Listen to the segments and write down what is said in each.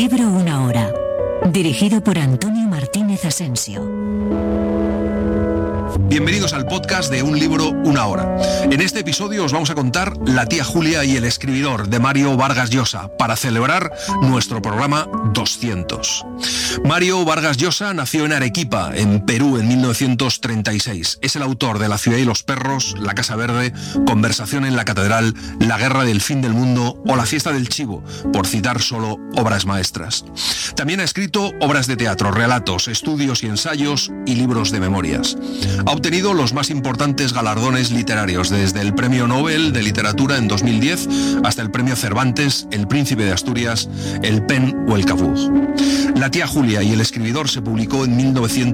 libro Una hora, dirigido por Antonio Martínez Asensio. Bienvenidos al podcast de Un libro, una hora. En este episodio os vamos a contar La tía Julia y el escribidor, de Mario Vargas Llosa, para celebrar nuestro programa 200. Mario Vargas Llosa nació en Arequipa, en Perú, en 1936. Es el autor de La ciudad y los perros, La casa verde, Conversación en la catedral, La guerra del fin del mundo o La fiesta del chivo, por citar solo obras maestras. También ha escrito obras de teatro, relatos, estudios y ensayos y libros de memorias. Ha obtenido los más importantes galardones literarios, desde el Premio Nobel de Literatura en 2010 hasta el Premio Cervantes, el Príncipe de Asturias, el PEN o el Cavour. La tía Julia y el escribidor se publicó en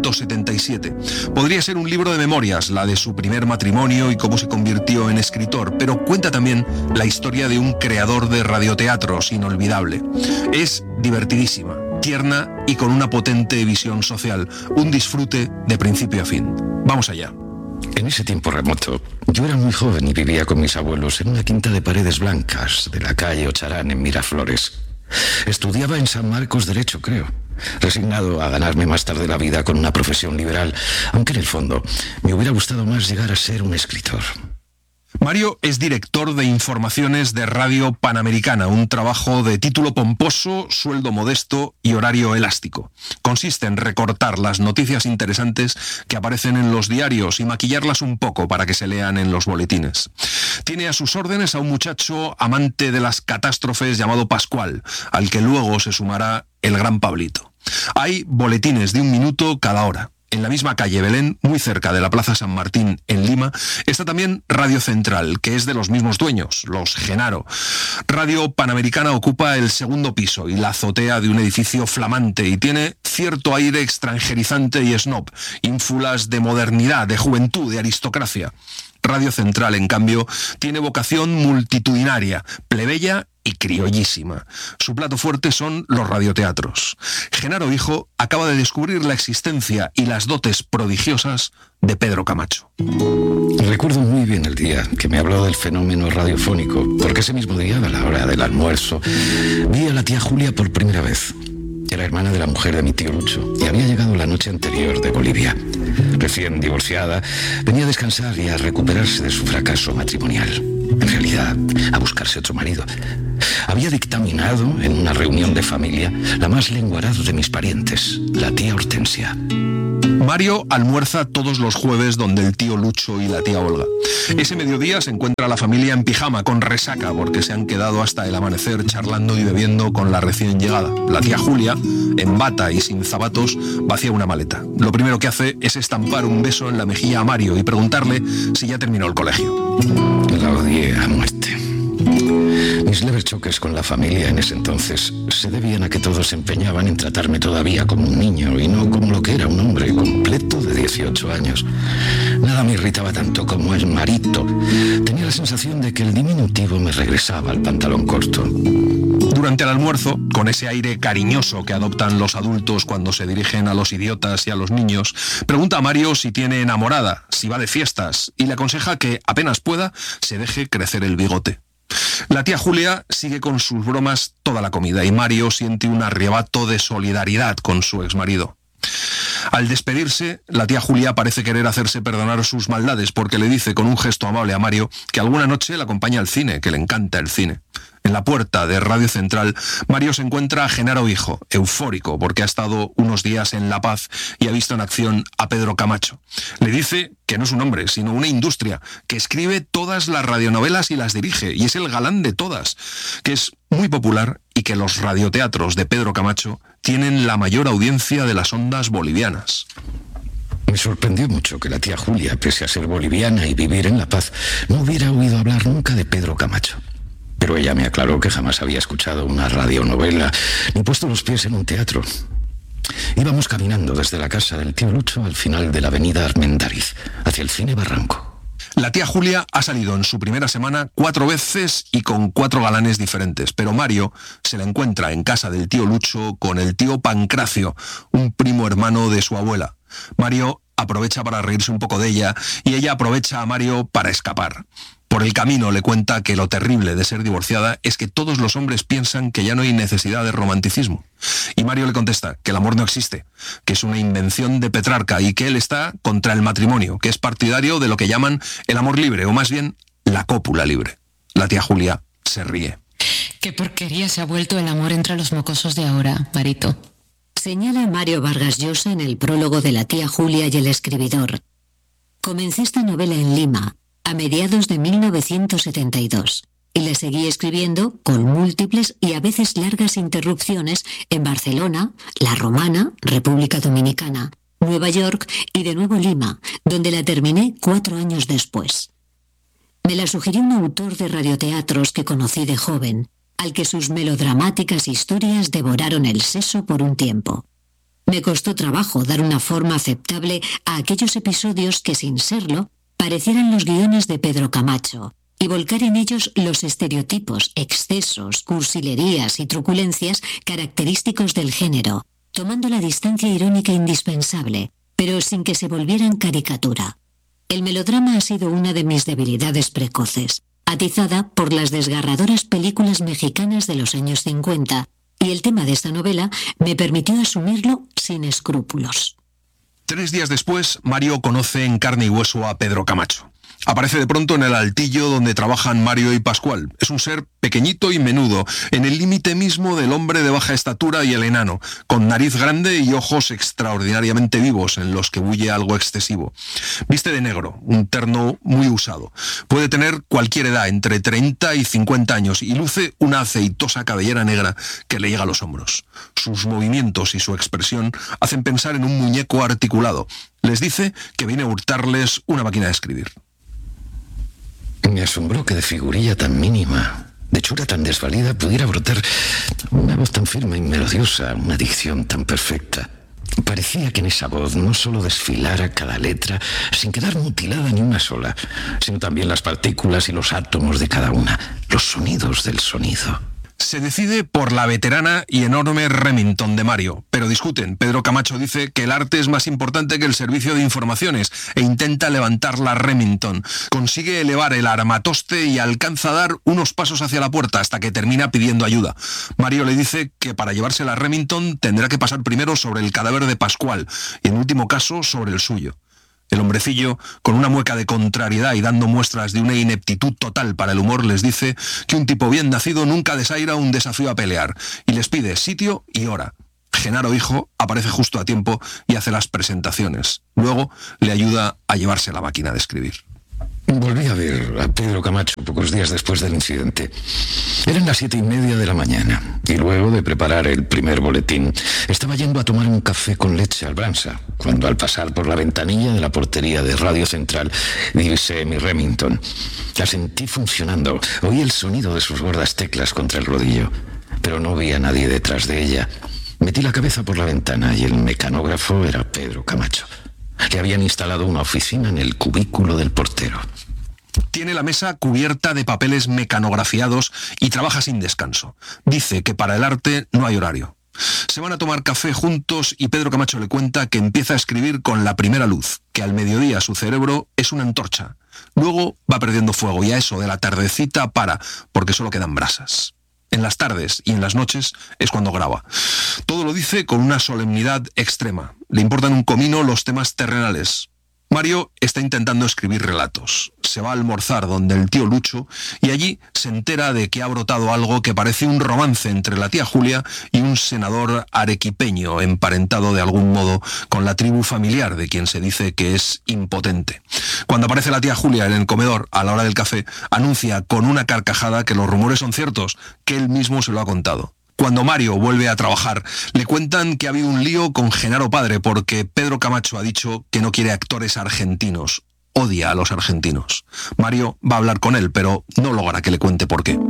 1977. Podría ser un libro de memorias, la de su primer matrimonio y cómo se convirtió en escritor, pero cuenta también la historia de un creador de radioteatros inolvidable. Es divertidísima, tierna y con una potente visión social, un disfrute de principio a fin. Vamos allá. En ese tiempo remoto, yo era muy joven y vivía con mis abuelos en una quinta de paredes blancas de la calle Ocharán en Miraflores. Estudiaba en San Marcos Derecho, creo, resignado a ganarme más tarde la vida con una profesión liberal, aunque en el fondo me hubiera gustado más llegar a ser un escritor. Mario es director de informaciones de Radio Panamericana, un trabajo de título pomposo, sueldo modesto y horario elástico. Consiste en recortar las noticias interesantes que aparecen en los diarios y maquillarlas un poco para que se lean en los boletines. Tiene a sus órdenes a un muchacho amante de las catástrofes llamado Pascual, al que luego se sumará el gran Pablito. Hay boletines de 1 minuto cada hora. En la misma calle Belén, muy cerca de la Plaza San Martín, en Lima, está también Radio Central, que es de los mismos dueños, los Genaro. Radio Panamericana ocupa el segundo piso y la azotea de un edificio flamante y tiene cierto aire extranjerizante y snob, ínfulas de modernidad, de juventud, de aristocracia. Radio Central, en cambio, tiene vocación multitudinaria, plebeya y criollísima. Su plato fuerte son los radioteatros. Genaro Hijo acaba de descubrir la existencia y las dotes prodigiosas de Pedro Camacho. Recuerdo muy bien el día que me habló del fenómeno radiofónico, porque ese mismo día, a la hora del almuerzo, vi a la tía Julia por primera vez. Era hermana de la mujer de mi tío Lucho y había llegado la noche anterior de Bolivia. Recién divorciada, venía a descansar y a recuperarse de su fracaso matrimonial. En realidad, a buscarse otro marido. Había dictaminado en una reunión de familia la más lenguaraz de mis parientes, la tía Hortensia. Mario almuerza todos los jueves donde el tío Lucho y la tía Olga. Ese mediodía se encuentra la familia en pijama, con resaca, porque se han quedado hasta el amanecer charlando y bebiendo con la recién llegada. La tía Julia, en bata y sin zapatos, vacía una maleta. Lo primero que hace es estampar un beso en la mejilla a Mario y preguntarle si ya terminó el colegio. La odié a muerte. Mis leves choques con la familia en ese entonces se debían a que todos se empeñaban en tratarme todavía como un niño y no como lo que era un hombre completo de 18 años. Nada me irritaba tanto como el marito. Tenía la sensación de que el diminutivo me regresaba al pantalón corto. Durante el almuerzo, con ese aire cariñoso que adoptan los adultos cuando se dirigen a los idiotas y a los niños, pregunta a Mario si tiene enamorada, si va de fiestas, y le aconseja que, apenas pueda, se deje crecer el bigote. La tía Julia sigue con sus bromas toda la comida y Mario siente un arrebato de solidaridad con su exmarido. Al despedirse, la tía Julia parece querer hacerse perdonar sus maldades porque le dice con un gesto amable a Mario que alguna noche le acompaña al cine, que le encanta el cine. En la puerta de Radio Central, Mario se encuentra a Genaro Hijo, eufórico porque ha estado unos días en La Paz y ha visto en acción a Pedro Camacho. Le dice que no es un hombre, sino una industria, que escribe todas las radionovelas y las dirige, y es el galán de todas, que es muy popular y que los radioteatros de Pedro Camacho tienen la mayor audiencia de las ondas bolivianas. Me sorprendió mucho que la tía Julia, pese a ser boliviana y vivir en La Paz, no hubiera oído hablar nunca de Pedro Camacho. Pero ella me aclaró que jamás había escuchado una radionovela ni puesto los pies en un teatro. Íbamos caminando desde la casa del tío Lucho al final de la avenida Armendáriz, hacia el cine Barranco. La tía Julia ha salido en su primera semana 4 veces y con 4 galanes diferentes, pero Mario se la encuentra en casa del tío Lucho con el tío Pancracio, un primo hermano de su abuela. Mario aprovecha para reírse un poco de ella y ella aprovecha a Mario para escapar. Por el camino le cuenta que lo terrible de ser divorciada es que todos los hombres piensan que ya no hay necesidad de romanticismo. Y Mario le contesta que el amor no existe, que es una invención de Petrarca y que él está contra el matrimonio, que es partidario de lo que llaman el amor libre, o más bien la cópula libre. La tía Julia se ríe. Qué porquería se ha vuelto el amor entre los mocosos de ahora, Marito. Señala Mario Vargas Llosa en el prólogo de La tía Julia y el escribidor. Comencé esta novela en Lima, a mediados de 1972, y la seguí escribiendo con múltiples y a veces largas interrupciones en Barcelona, La Romana, República Dominicana, Nueva York y de nuevo Lima, donde la terminé 4 años después. Me la sugirió un autor de radioteatros que conocí de joven, al que sus melodramáticas historias devoraron el seso por un tiempo. Me costó trabajo dar una forma aceptable a aquellos episodios que, sin serlo, parecieran los guiones de Pedro Camacho, y volcar en ellos los estereotipos, excesos, cursilerías y truculencias característicos del género, tomando la distancia irónica indispensable, pero sin que se volvieran caricatura. El melodrama ha sido una de mis debilidades precoces, atizada por las desgarradoras películas mexicanas de los años 50, y el tema de esta novela me permitió asumirlo sin escrúpulos. 3 días después, Mario conoce en carne y hueso a Pedro Camacho. Aparece de pronto en el altillo donde trabajan Mario y Pascual. Es un ser pequeñito y menudo, en el límite mismo del hombre de baja estatura y el enano, con nariz grande y ojos extraordinariamente vivos en los que bulle algo excesivo. Viste de negro, un terno muy usado. Puede tener cualquier edad, entre 30 y 50 años, y luce una aceitosa cabellera negra que le llega a los hombros. Sus movimientos y su expresión hacen pensar en un muñeco articulado. Les dice que viene a hurtarles una máquina de escribir. Me asombró que de figurilla tan mínima, de hechura tan desvalida, pudiera brotar una voz tan firme y melodiosa, una dicción tan perfecta. Parecía que en esa voz no solo desfilara cada letra, sin quedar mutilada ni una sola, sino también las partículas y los átomos de cada una, los sonidos del sonido. Se decide por la veterana y enorme Remington de Mario, pero discuten. Pedro Camacho dice que el arte es más importante que el servicio de informaciones e intenta levantar la Remington. Consigue elevar el armatoste y alcanza a dar unos pasos hacia la puerta hasta que termina pidiendo ayuda. Mario le dice que para llevarse la Remington tendrá que pasar primero sobre el cadáver de Pascual y en último caso sobre el suyo. El hombrecillo, con una mueca de contrariedad y dando muestras de una ineptitud total para el humor, les dice que un tipo bien nacido nunca desaira un desafío a pelear, y les pide sitio y hora. Genaro hijo aparece justo a tiempo y hace las presentaciones. Luego le ayuda a llevarse la máquina de escribir. Volví a ver a Pedro Camacho pocos días después del incidente. Eran las 7:30 de la mañana y luego de preparar el primer boletín estaba yendo a tomar un café con leche al Bransa, cuando al pasar por la ventanilla de la portería de Radio Central divisé mi Remington. La sentí funcionando, oí el sonido de sus gordas teclas contra el rodillo, pero no vi a nadie detrás de ella. Metí la cabeza por la ventana y el mecanógrafo era Pedro Camacho. Le habían instalado una oficina en el cubículo del portero. Tiene la mesa cubierta de papeles mecanografiados y trabaja sin descanso. Dice que para el arte no hay horario. Se van a tomar café juntos y Pedro Camacho le cuenta que empieza a escribir con la primera luz, que al mediodía su cerebro es una antorcha. Luego va perdiendo fuego y a eso de la tardecita para, porque solo quedan brasas. En las tardes y en las noches es cuando graba. Todo lo dice con una solemnidad extrema. Le importan un comino los temas terrenales. Mario está intentando escribir relatos. Se va a almorzar donde el tío Lucho y allí se entera de que ha brotado algo que parece un romance entre la tía Julia y un senador arequipeño emparentado de algún modo con la tribu familiar de quien se dice que es impotente. Cuando aparece la tía Julia en el comedor a la hora del café, anuncia con una carcajada que los rumores son ciertos, que él mismo se lo ha contado. Cuando Mario vuelve a trabajar, le cuentan que ha habido un lío con Genaro padre porque Pedro Camacho ha dicho que no quiere actores argentinos. Odia a los argentinos. Mario va a hablar con él, pero no logra que le cuente por qué.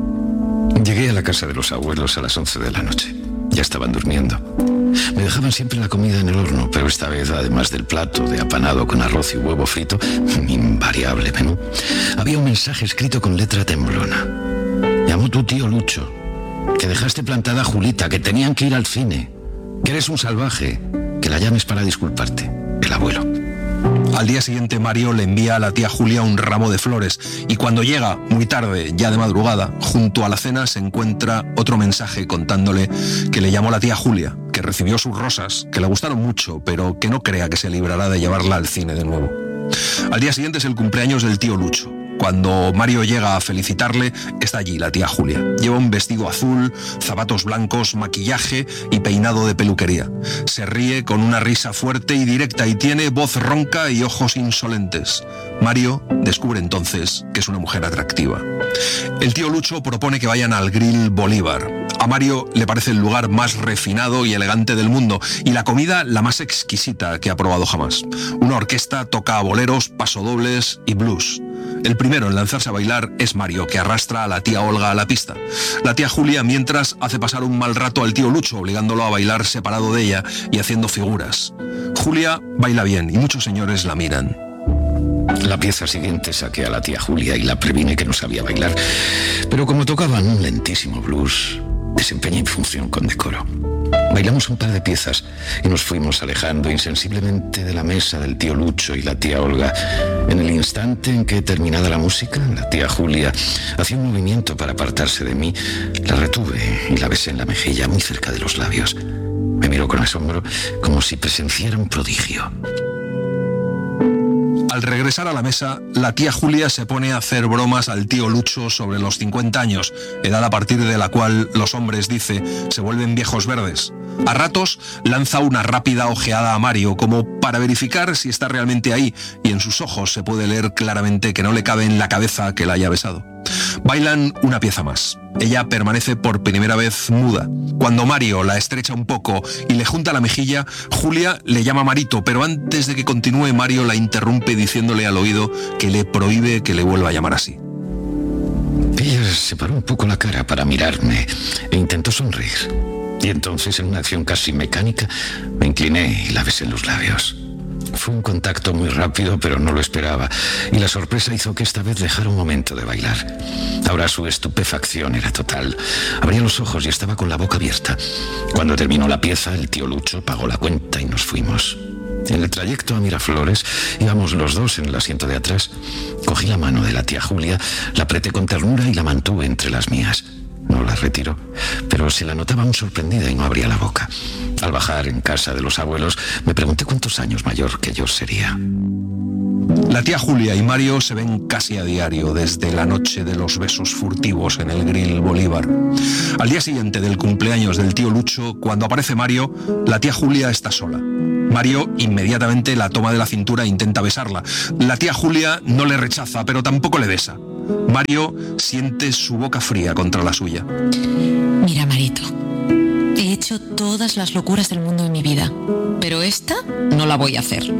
Llegué a la casa de los abuelos a las 11 de la noche. Ya estaban durmiendo. Me dejaban siempre la comida en el horno, pero esta vez, además del plato de apanado con arroz y huevo frito, mi invariable menú, había un mensaje escrito con letra temblona. Llamó tu tío Lucho, que dejaste plantada a Julita, que tenían que ir al cine, que eres un salvaje, que la llames para disculparte. El abuelo. Al día siguiente Mario le envía a la tía Julia un ramo de flores y cuando llega, muy tarde, ya de madrugada, junto a la cena se encuentra otro mensaje contándole que le llamó la tía Julia, que recibió sus rosas, que le gustaron mucho, pero que no crea que se librará de llevarla al cine de nuevo. Al día siguiente es el cumpleaños del tío Lucho. Cuando Mario llega a felicitarle, está allí la tía Julia. Lleva un vestido azul, zapatos blancos, maquillaje y peinado de peluquería. Se ríe con una risa fuerte y directa y tiene voz ronca y ojos insolentes. Mario descubre entonces que es una mujer atractiva. El tío Lucho propone que vayan al Grill Bolívar. A Mario le parece el lugar más refinado y elegante del mundo y la comida la más exquisita que ha probado jamás. Una orquesta toca boleros, pasodobles y blues. El primero en lanzarse a bailar es Mario, que arrastra a la tía Olga a la pista. La tía Julia, mientras, hace pasar un mal rato al tío Lucho, obligándolo a bailar separado de ella y haciendo figuras. Julia baila bien y muchos señores la miran. La pieza siguiente saqué a la tía Julia y la previne que no sabía bailar, pero como tocaban un lentísimo blues, desempeñé mi función con decoro. Bailamos un par de piezas y nos fuimos alejando insensiblemente de la mesa del tío Lucho y la tía Olga. En el instante en que, terminada la música, la tía Julia hacía un movimiento para apartarse de mí, la retuve y la besé en la mejilla, muy cerca de los labios. Me miró con asombro, como si presenciara un prodigio. Al regresar a la mesa, la tía Julia se pone a hacer bromas al tío Lucho sobre los 50 años, edad a partir de la cual los hombres, dice, se vuelven viejos verdes. A ratos lanza una rápida ojeada a Mario, como para verificar si está realmente ahí, y en sus ojos se puede leer claramente que no le cabe en la cabeza que la haya besado. Bailan una pieza más. Ella permanece por primera vez muda. Cuando Mario la estrecha un poco y le junta la mejilla, Julia le llama Marito, pero antes de que continúe, Mario la interrumpe diciéndole al oído que le prohíbe que le vuelva a llamar así. Ella separó un poco la cara para mirarme e intentó sonreír. Y entonces, en una acción casi mecánica, me incliné y la besé en los labios. Fue un contacto muy rápido, pero no lo esperaba, y la sorpresa hizo que esta vez dejara un momento de bailar. Ahora su estupefacción era total. Abría los ojos y estaba con la boca abierta. Cuando terminó la pieza, el tío Lucho pagó la cuenta y nos fuimos. En el trayecto a Miraflores, íbamos los dos en el asiento de atrás. Cogí la mano de la tía Julia, la apreté con ternura y la mantuve entre las mías. No la retiró, pero se la notaba aún sorprendida y no abría la boca. Al bajar en casa de los abuelos, me pregunté cuántos años mayor que yo sería. La tía Julia y Mario se ven casi a diario desde la noche de los besos furtivos en el Grill Bolívar. Al día siguiente del cumpleaños del tío Lucho, cuando aparece Mario, la tía Julia está sola. Mario inmediatamente la toma de la cintura e intenta besarla. La tía Julia no le rechaza, pero tampoco le besa. Mario siente su boca fría contra la suya. Mira, Marito, he hecho todas las locuras del mundo en mi vida, pero esta no la voy a hacer.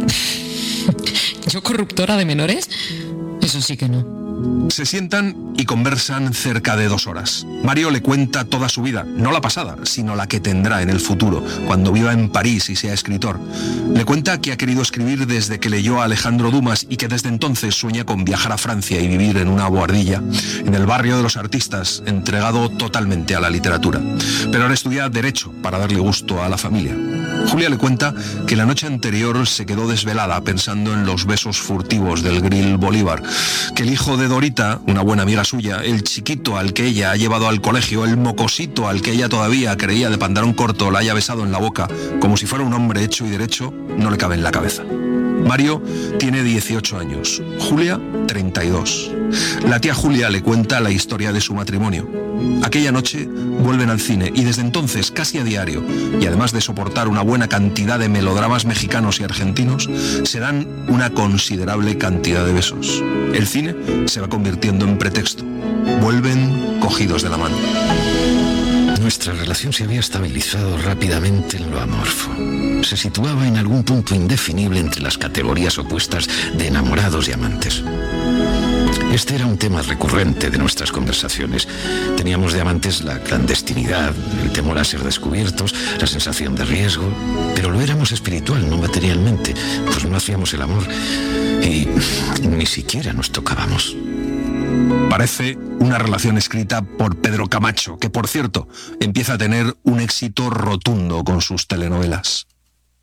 ¿Yo corruptora de menores? Eso sí que no. Se sientan y conversan cerca de 2 horas. Mario le cuenta toda su vida, no la pasada, sino la que tendrá en el futuro, cuando viva en París y sea escritor. Le cuenta que ha querido escribir desde que leyó a Alejandro Dumas y que desde entonces sueña con viajar a Francia y vivir en una bohardilla, en el barrio de los artistas, entregado totalmente a la literatura. Pero ahora estudia Derecho para darle gusto a la familia. Julia le cuenta que la noche anterior se quedó desvelada pensando en los besos furtivos del Grill Bolívar, que el hijo de Dorita, una buena amiga suya, el chiquito al que ella ha llevado al colegio, el mocosito al que ella todavía creía de pantalón corto, la haya besado en la boca, como si fuera un hombre hecho y derecho, no le cabe en la cabeza. Mario tiene 18 años, Julia 32. La tía Julia le cuenta la historia de su matrimonio. Aquella noche vuelven al cine y desde entonces casi a diario, y además de soportar una buena cantidad de melodramas mexicanos y argentinos, se dan una considerable cantidad de besos. El cine se va convirtiendo en pretexto. Vuelven cogidos de la mano. Nuestra relación se había estabilizado rápidamente en lo amorfo. Se situaba en algún punto indefinible entre las categorías opuestas de enamorados y amantes. Este era un tema recurrente de nuestras conversaciones. Teníamos de amantes la clandestinidad, el temor a ser descubiertos, la sensación de riesgo, pero lo éramos espiritual, no materialmente, pues no hacíamos el amor y ni siquiera nos tocábamos. Parece una relación escrita por Pedro Camacho, que por cierto empieza a tener un éxito rotundo con sus telenovelas.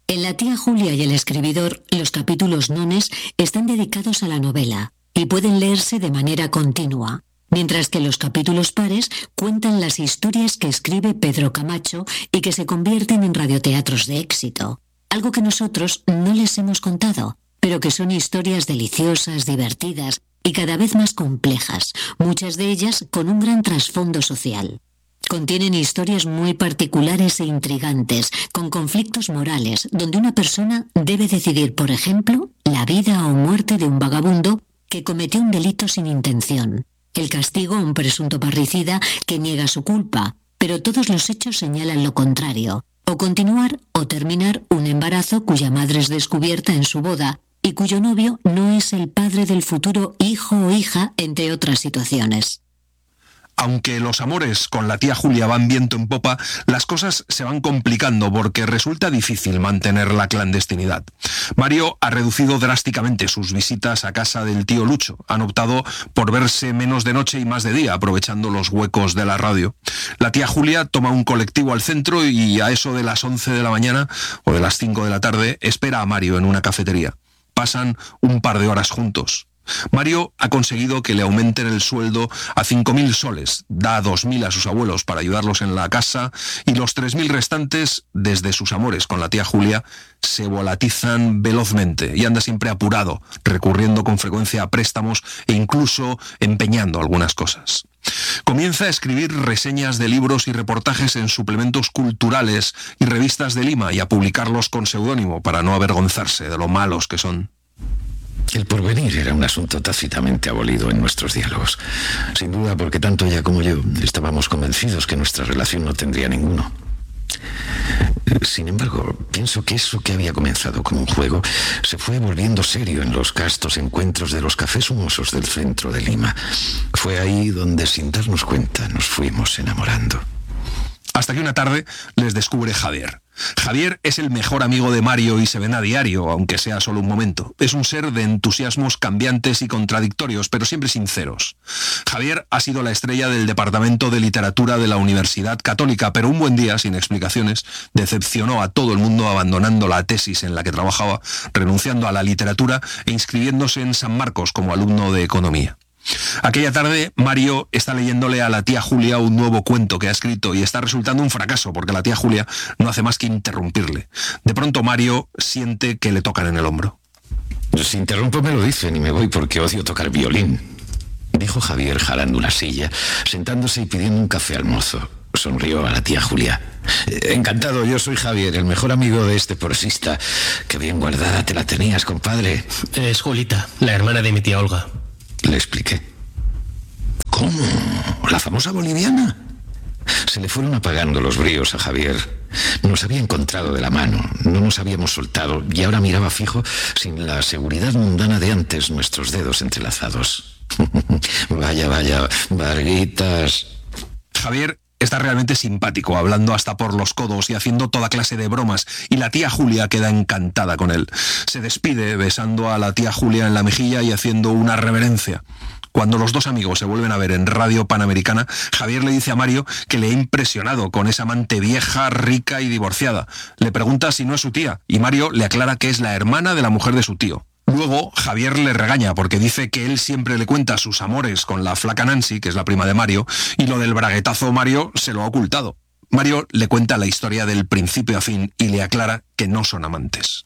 En La tía Julia y el escribidor, los capítulos nones están dedicados a la novela y pueden leerse de manera continua, mientras que los capítulos pares cuentan las historias que escribe Pedro Camacho y que se convierten en radioteatros de éxito, algo que nosotros no les hemos contado, pero que son historias deliciosas, divertidas y cada vez más complejas, muchas de ellas con un gran trasfondo social. Contienen historias muy particulares e intrigantes, con conflictos morales, donde una persona debe decidir, por ejemplo, la vida o muerte de un vagabundo que cometió un delito sin intención, el castigo a un presunto parricida que niega su culpa, pero todos los hechos señalan lo contrario, o continuar o terminar un embarazo cuya madre es descubierta en su boda y cuyo novio no es el padre del futuro hijo o hija, entre otras situaciones. Aunque los amores con la tía Julia van viento en popa, las cosas se van complicando porque resulta difícil mantener la clandestinidad. Mario ha reducido drásticamente sus visitas a casa del tío Lucho. Han optado por verse menos de noche y más de día, aprovechando los huecos de la radio. La tía Julia toma un colectivo al centro y a eso de las 11 de la mañana o de las 5 de la tarde espera a Mario en una cafetería. Pasan un par de horas juntos. Mario ha conseguido que le aumenten el sueldo a 5.000 soles, da 2.000 a sus abuelos para ayudarlos en la casa y los 3.000 restantes, desde sus amores con la tía Julia, se volatizan velozmente y anda siempre apurado, recurriendo con frecuencia a préstamos e incluso empeñando algunas cosas. Comienza a escribir reseñas de libros y reportajes en suplementos culturales y revistas de Lima y a publicarlos con seudónimo para no avergonzarse de lo malos que son. El porvenir era un asunto tácitamente abolido en nuestros diálogos. Sin duda porque tanto ella como yo estábamos convencidos que nuestra relación no tendría ninguno. Sin embargo, pienso que eso que había comenzado como un juego se fue volviendo serio en los castos encuentros de los cafés humosos del centro de Lima. Fue ahí donde, sin darnos cuenta, nos fuimos enamorando. Hasta que una tarde les descubre Javier. Javier es el mejor amigo de Mario y se ven a diario, aunque sea solo un momento. Es un ser de entusiasmos cambiantes y contradictorios, pero siempre sinceros. Javier ha sido la estrella del Departamento de Literatura de la Universidad Católica, pero un buen día, sin explicaciones, decepcionó a todo el mundo abandonando la tesis en la que trabajaba, renunciando a la literatura e inscribiéndose en San Marcos como alumno de Economía. Aquella tarde, Mario está leyéndole a la tía Julia un nuevo cuento que ha escrito y está resultando un fracaso porque la tía Julia no hace más que interrumpirle. De pronto Mario siente que le tocan en el hombro. Si interrumpo me lo dicen y me voy porque odio tocar violín, dijo Javier jalando una silla, sentándose y pidiendo un café al mozo. Sonrió a la tía Julia. Encantado, yo soy Javier, el mejor amigo de este prosista. Qué bien guardada te la tenías, compadre. Es Julita, la hermana de mi tía Olga. Le expliqué. ¿Cómo? ¿La famosa boliviana? Se le fueron apagando los bríos a Javier. Nos había encontrado de la mano, no nos habíamos soltado y ahora miraba fijo, sin la seguridad mundana de antes, nuestros dedos entrelazados. Vaya, Varguitas. Javier está realmente simpático, hablando hasta por los codos y haciendo toda clase de bromas, y la tía Julia queda encantada con él. Se despide besando a la tía Julia en la mejilla y haciendo una reverencia. Cuando los dos amigos se vuelven a ver en Radio Panamericana, Javier le dice a Mario que le ha impresionado con esa amante vieja, rica y divorciada. Le pregunta si no es su tía, y Mario le aclara que es la hermana de la mujer de su tío. Luego, Javier le regaña porque dice que él siempre le cuenta sus amores con la flaca Nancy, que es la prima de Mario, y lo del braguetazo Mario se lo ha ocultado. Mario le cuenta la historia del principio a fin y le aclara que no son amantes.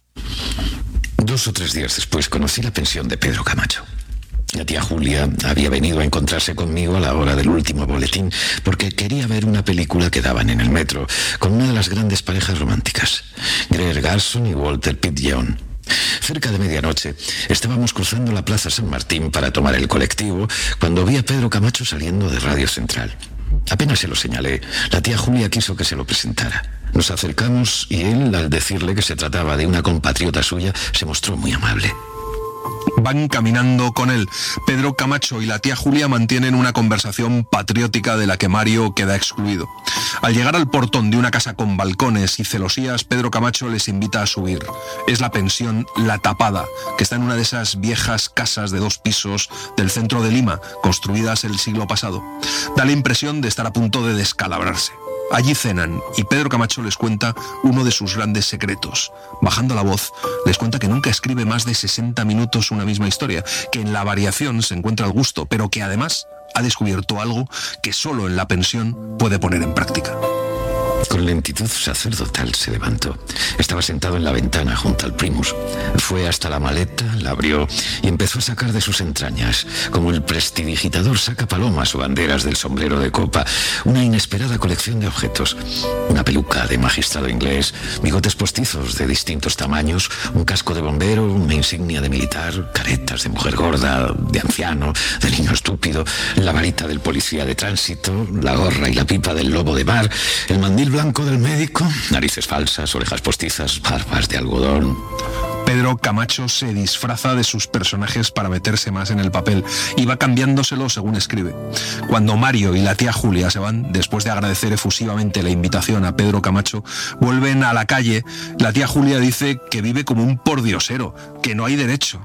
2 o 3 días después conocí la pensión de Pedro Camacho. La tía Julia había venido a encontrarse conmigo a la hora del último boletín porque quería ver una película que daban en el metro con una de las grandes parejas románticas, Greer Garson y Walter Pitt Young. Cerca de medianoche estábamos cruzando la Plaza San Martín para tomar el colectivo cuando vi a Pedro Camacho saliendo de Radio Central. Apenas se lo señalé, la tía Julia quiso que se lo presentara. Nos acercamos y él, al decirle que se trataba de una compatriota suya, se mostró muy amable. Van caminando con él. Pedro Camacho y la tía Julia mantienen una conversación patriótica de la que Mario queda excluido. Al llegar al portón de una casa con balcones y celosías, Pedro Camacho les invita a subir. Es la pensión La Tapada, que está en una de esas viejas casas de 2 pisos del centro de Lima, construidas el siglo pasado. Da la impresión de estar a punto de descalabrarse. Allí cenan y Pedro Camacho les cuenta uno de sus grandes secretos. Bajando la voz, les cuenta que nunca escribe más de 60 minutos una misma historia, que en la variación se encuentra el gusto, pero que además ha descubierto algo que solo en la pensión puede poner en práctica. Con lentitud sacerdotal se levantó. Estaba sentado en la ventana junto al Primus. Fue hasta la maleta, la abrió y empezó a sacar de sus entrañas, como el prestidigitador saca palomas o banderas del sombrero de copa, una inesperada colección de objetos. Una peluca de magistrado inglés, bigotes postizos de distintos tamaños, un casco de bombero, una insignia de militar, caretas de mujer gorda, de anciano, de niño estúpido, la varita del policía de tránsito, la gorra y la pipa del lobo de mar, el mandil blanco del médico, narices falsas, orejas postizas, barbas de algodón. Pedro Camacho se disfraza de sus personajes para meterse más en el papel y va cambiándoselo según escribe. Cuando Mario y la tía Julia se van, después de agradecer efusivamente la invitación a Pedro Camacho, vuelven a la calle. La tía Julia dice que vive como un pordiosero, que no hay derecho.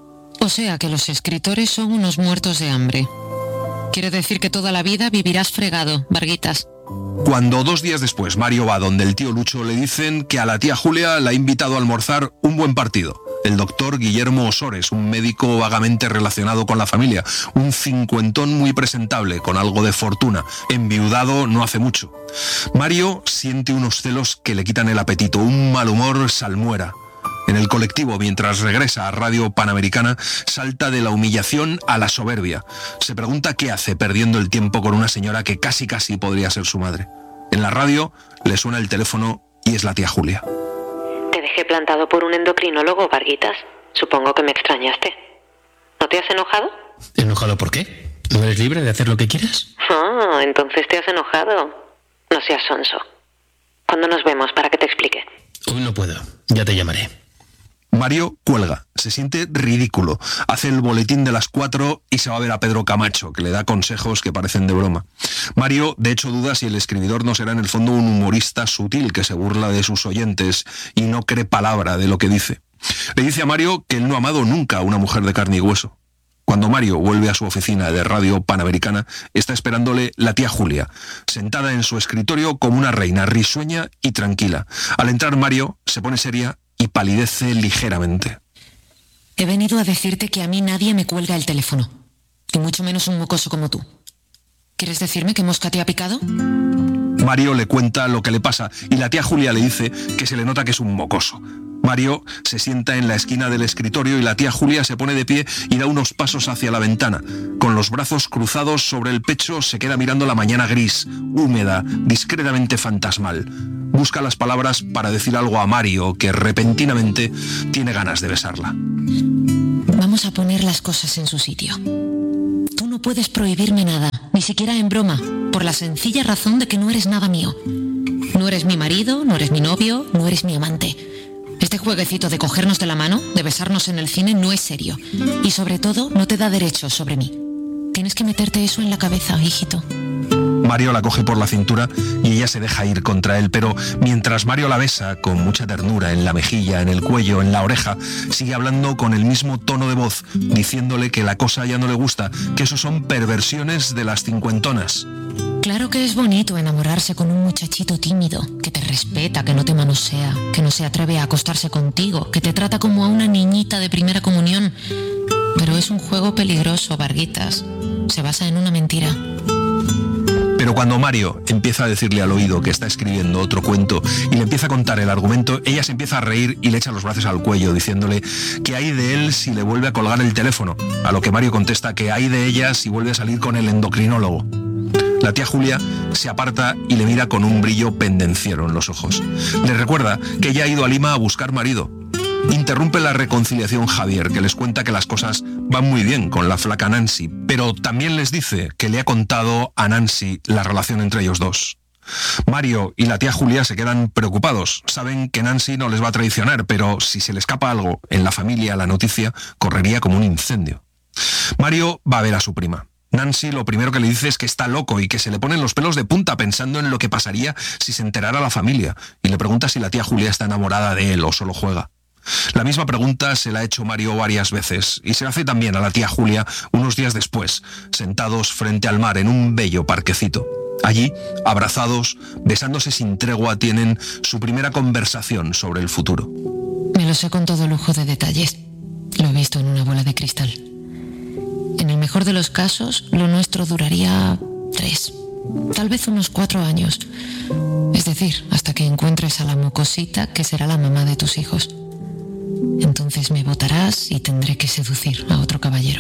O sea que los escritores son unos muertos de hambre. Quiere decir que toda la vida vivirás fregado, Varguitas. Cuando 2 días después Mario va donde el tío Lucho, le dicen que a la tía Julia la ha invitado a almorzar un buen partido. El doctor Guillermo Osores, un médico vagamente relacionado con la familia, un cincuentón muy presentable, con algo de fortuna, enviudado no hace mucho. Mario siente unos celos que le quitan el apetito, un mal humor salmuera. En el colectivo, mientras regresa a Radio Panamericana, salta de la humillación a la soberbia. Se pregunta qué hace perdiendo el tiempo con una señora que casi podría ser su madre. En la radio le suena el teléfono y es la tía Julia. Te dejé plantado por un endocrinólogo, Varguitas. Supongo que me extrañaste. ¿No te has enojado? ¿Enojado por qué? ¿No eres libre de hacer lo que quieras? Ah, entonces te has enojado. No seas sonso. ¿Cuándo nos vemos para que te explique? Hoy no puedo. Ya te llamaré. Mario cuelga, se siente ridículo, hace el boletín de las 4 y se va a ver a Pedro Camacho, que le da consejos que parecen de broma. Mario, de hecho, duda si el escribidor no será en el fondo un humorista sutil que se burla de sus oyentes y no cree palabra de lo que dice. Le dice a Mario que él no ha amado nunca a una mujer de carne y hueso. Cuando Mario vuelve a su oficina de Radio Panamericana, está esperándole la tía Julia, sentada en su escritorio como una reina, risueña y tranquila. Al entrar Mario se pone seria y palidece ligeramente. He venido a decirte que a mí nadie me cuelga el teléfono, y mucho menos un mocoso como tú. ¿Quieres decirme qué mosca te ha picado? Mario le cuenta lo que le pasa y la tía Julia le dice que se le nota que es un mocoso. Mario se sienta en la esquina del escritorio y la tía Julia se pone de pie y da unos pasos hacia la ventana. Con los brazos cruzados sobre el pecho se queda mirando la mañana gris, húmeda, discretamente fantasmal. Busca las palabras para decir algo a Mario, que repentinamente tiene ganas de besarla. Vamos a poner las cosas en su sitio. Tú no puedes prohibirme nada, ni siquiera en broma, por la sencilla razón de que no eres nada mío. No eres mi marido, no eres mi novio, no eres mi amante. Este jueguecito de cogernos de la mano, de besarnos en el cine, no es serio. Y sobre todo, no te da derechos sobre mí. Tienes que meterte eso en la cabeza, hijito. Mario la coge por la cintura y ella se deja ir contra él, pero mientras Mario la besa con mucha ternura en la mejilla, en el cuello, en la oreja, sigue hablando con el mismo tono de voz, diciéndole que la cosa ya no le gusta, que eso son perversiones de las cincuentonas. Claro que es bonito enamorarse con un muchachito tímido, que te respeta, que no te manosea, que no se atreve a acostarse contigo, que te trata como a una niñita de primera comunión. Pero es un juego peligroso, Varguitas. Se basa en una mentira. Pero cuando Mario empieza a decirle al oído que está escribiendo otro cuento y le empieza a contar el argumento, ella se empieza a reír y le echa los brazos al cuello, diciéndole que hay de él si le vuelve a colgar el teléfono, a lo que Mario contesta que hay de ella si vuelve a salir con el endocrinólogo. La tía Julia se aparta y le mira con un brillo pendenciero en los ojos. Le recuerda que ella ha ido a Lima a buscar marido. Interrumpe la reconciliación Javier, que les cuenta que las cosas van muy bien con la flaca Nancy, pero también les dice que le ha contado a Nancy la relación entre ellos dos. Mario y la tía Julia se quedan preocupados. Saben que Nancy no les va a traicionar, pero si se le escapa algo en la familia, la noticia correría como un incendio. Mario va a ver a su prima. Nancy lo primero que le dice es que está loco y que se le ponen los pelos de punta pensando en lo que pasaría si se enterara la familia, y le pregunta si la tía Julia está enamorada de él o solo juega. La misma pregunta se la ha hecho Mario varias veces y se la hace también a la tía Julia unos días después, sentados frente al mar en un bello parquecito. Allí, abrazados, besándose sin tregua, tienen su primera conversación sobre el futuro. Me lo sé con todo lujo de detalles. Lo he visto en una bola de cristal. En el mejor de los casos, lo nuestro duraría 3, tal vez unos 4 años. Es decir, hasta que encuentres a la mocosita que será la mamá de tus hijos. Entonces me votarás y tendré que seducir a otro caballero.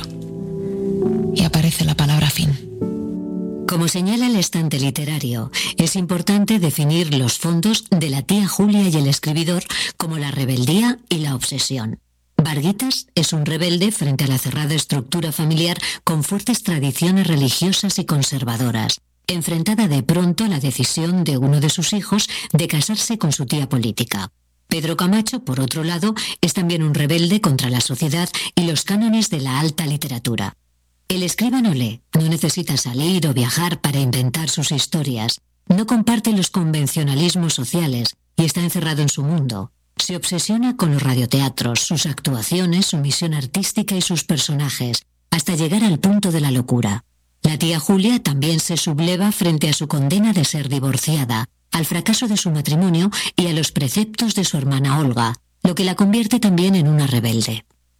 Y aparece la palabra fin. Como señala el estante literario, es importante definir los fondos de la tía Julia y el escribidor como la rebeldía y la obsesión. Varguitas es un rebelde frente a la cerrada estructura familiar con fuertes tradiciones religiosas y conservadoras, enfrentada de pronto a la decisión de uno de sus hijos de casarse con su tía política. Pedro Camacho, por otro lado, es también un rebelde contra la sociedad y los cánones de la alta literatura. El escribano lee, no necesita salir o viajar para inventar sus historias, no comparte los convencionalismos sociales y está encerrado en su mundo. Se obsesiona con los radioteatros, sus actuaciones, su misión artística y sus personajes, hasta llegar al punto de la locura. La tía Julia también se subleva frente a su condena de ser divorciada, al fracaso de su matrimonio y a los preceptos de su hermana Olga, lo que la convierte también en una rebelde.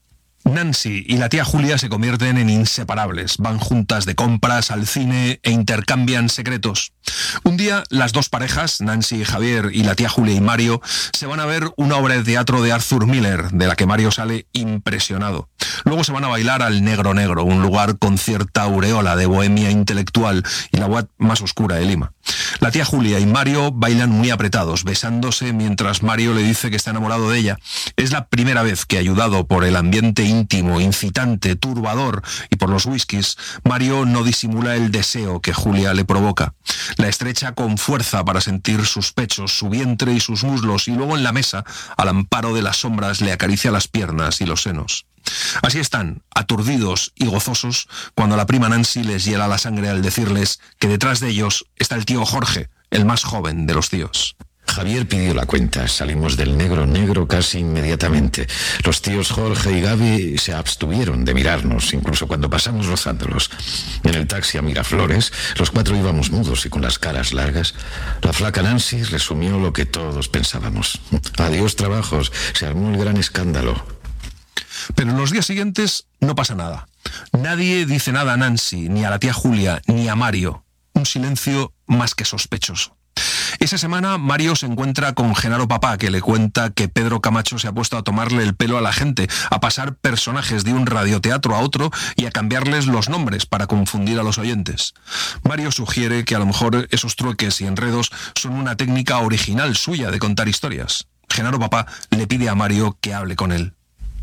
Nancy y la tía Julia se convierten en inseparables, van juntas de compras, al cine e intercambian secretos. Un día las dos parejas, Nancy y Javier y la tía Julia y Mario, se van a ver una obra de teatro de Arthur Miller, de la que Mario sale impresionado. Luego se van a bailar al Negro Negro, un lugar con cierta aureola de bohemia intelectual y la boate más oscura de Lima. La tía Julia y Mario bailan muy apretados, besándose mientras Mario le dice que está enamorado de ella. Es la primera vez que, ayudado por el ambiente íntimo, incitante, turbador y por los whiskies, Mario no disimula el deseo que Julia le provoca. La estrecha con fuerza para sentir sus pechos, su vientre y sus muslos, y luego en la mesa, al amparo de las sombras, le acaricia las piernas y los senos. Así están, aturdidos y gozosos, cuando la prima Nancy les hiela la sangre al decirles que detrás de ellos está el tío Jorge, el más joven de los tíos. Javier pidió la cuenta, salimos del Negro Negro casi inmediatamente. Los tíos Jorge y Gaby se abstuvieron de mirarnos, incluso cuando pasamos rozándolos. En el taxi a Miraflores, los 4 íbamos mudos y con las caras largas. La flaca Nancy resumió lo que todos pensábamos. Adiós trabajos, se armó el gran escándalo. Pero en los días siguientes no pasa nada. Nadie dice nada a Nancy, ni a la tía Julia, ni a Mario. Un silencio más que sospechoso. Esa semana Mario se encuentra con Genaro Papá, que le cuenta que Pedro Camacho se ha puesto a tomarle el pelo a la gente, a pasar personajes de un radioteatro a otro y a cambiarles los nombres para confundir a los oyentes. Mario sugiere que a lo mejor esos trueques y enredos son una técnica original suya de contar historias. Genaro Papá le pide a Mario que hable con él.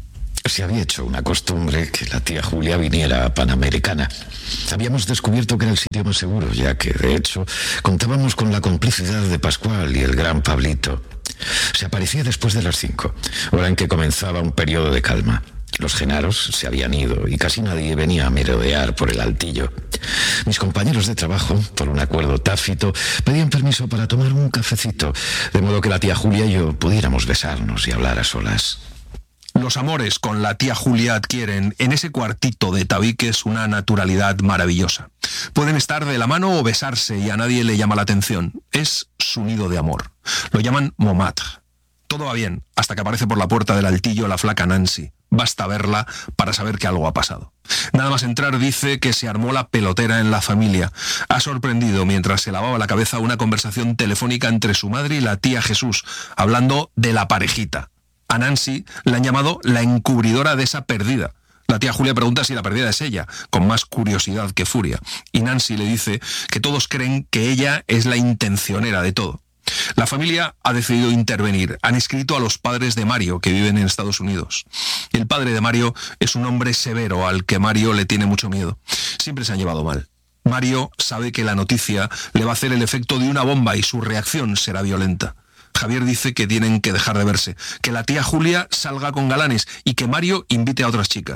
Se había hecho una costumbre que la tía Julia viniera a Panamericana. Habíamos descubierto que era el sitio más seguro, ya que, de hecho, contábamos con la complicidad de Pascual y el gran Pablito. Se aparecía después de las 5, hora en que comenzaba un periodo de calma. Los genaros se habían ido y casi nadie venía a merodear por el altillo. Mis compañeros de trabajo, por un acuerdo tácito, pedían permiso para tomar un cafecito, de modo que la tía Julia y yo pudiéramos besarnos y hablar a solas. Los amores con la tía Julia adquieren en ese cuartito de tabiques una naturalidad maravillosa. Pueden estar de la mano o besarse y a nadie le llama la atención. Es su nido de amor. Lo llaman Montmartre. Todo va bien hasta que aparece por la puerta del altillo la flaca Nancy. Basta verla para saber que algo ha pasado. Nada más entrar dice que se armó la pelotera en la familia. Ha sorprendido mientras se lavaba la cabeza una conversación telefónica entre su madre y la tía Jesús, hablando de la parejita. A Nancy la han llamado la encubridora de esa perdida. La tía Julia pregunta si la perdida es ella, con más curiosidad que furia. Y Nancy le dice que todos creen que ella es la intencionera de todo. La familia ha decidido intervenir. Han escrito a los padres de Mario, que viven en Estados Unidos. El padre de Mario es un hombre severo al que Mario le tiene mucho miedo. Siempre se han llevado mal. Mario sabe que la noticia le va a hacer el efecto de una bomba y su reacción será violenta. Javier dice que tienen que dejar de verse, que la tía Julia salga con galanes y que Mario invite a otras chicas,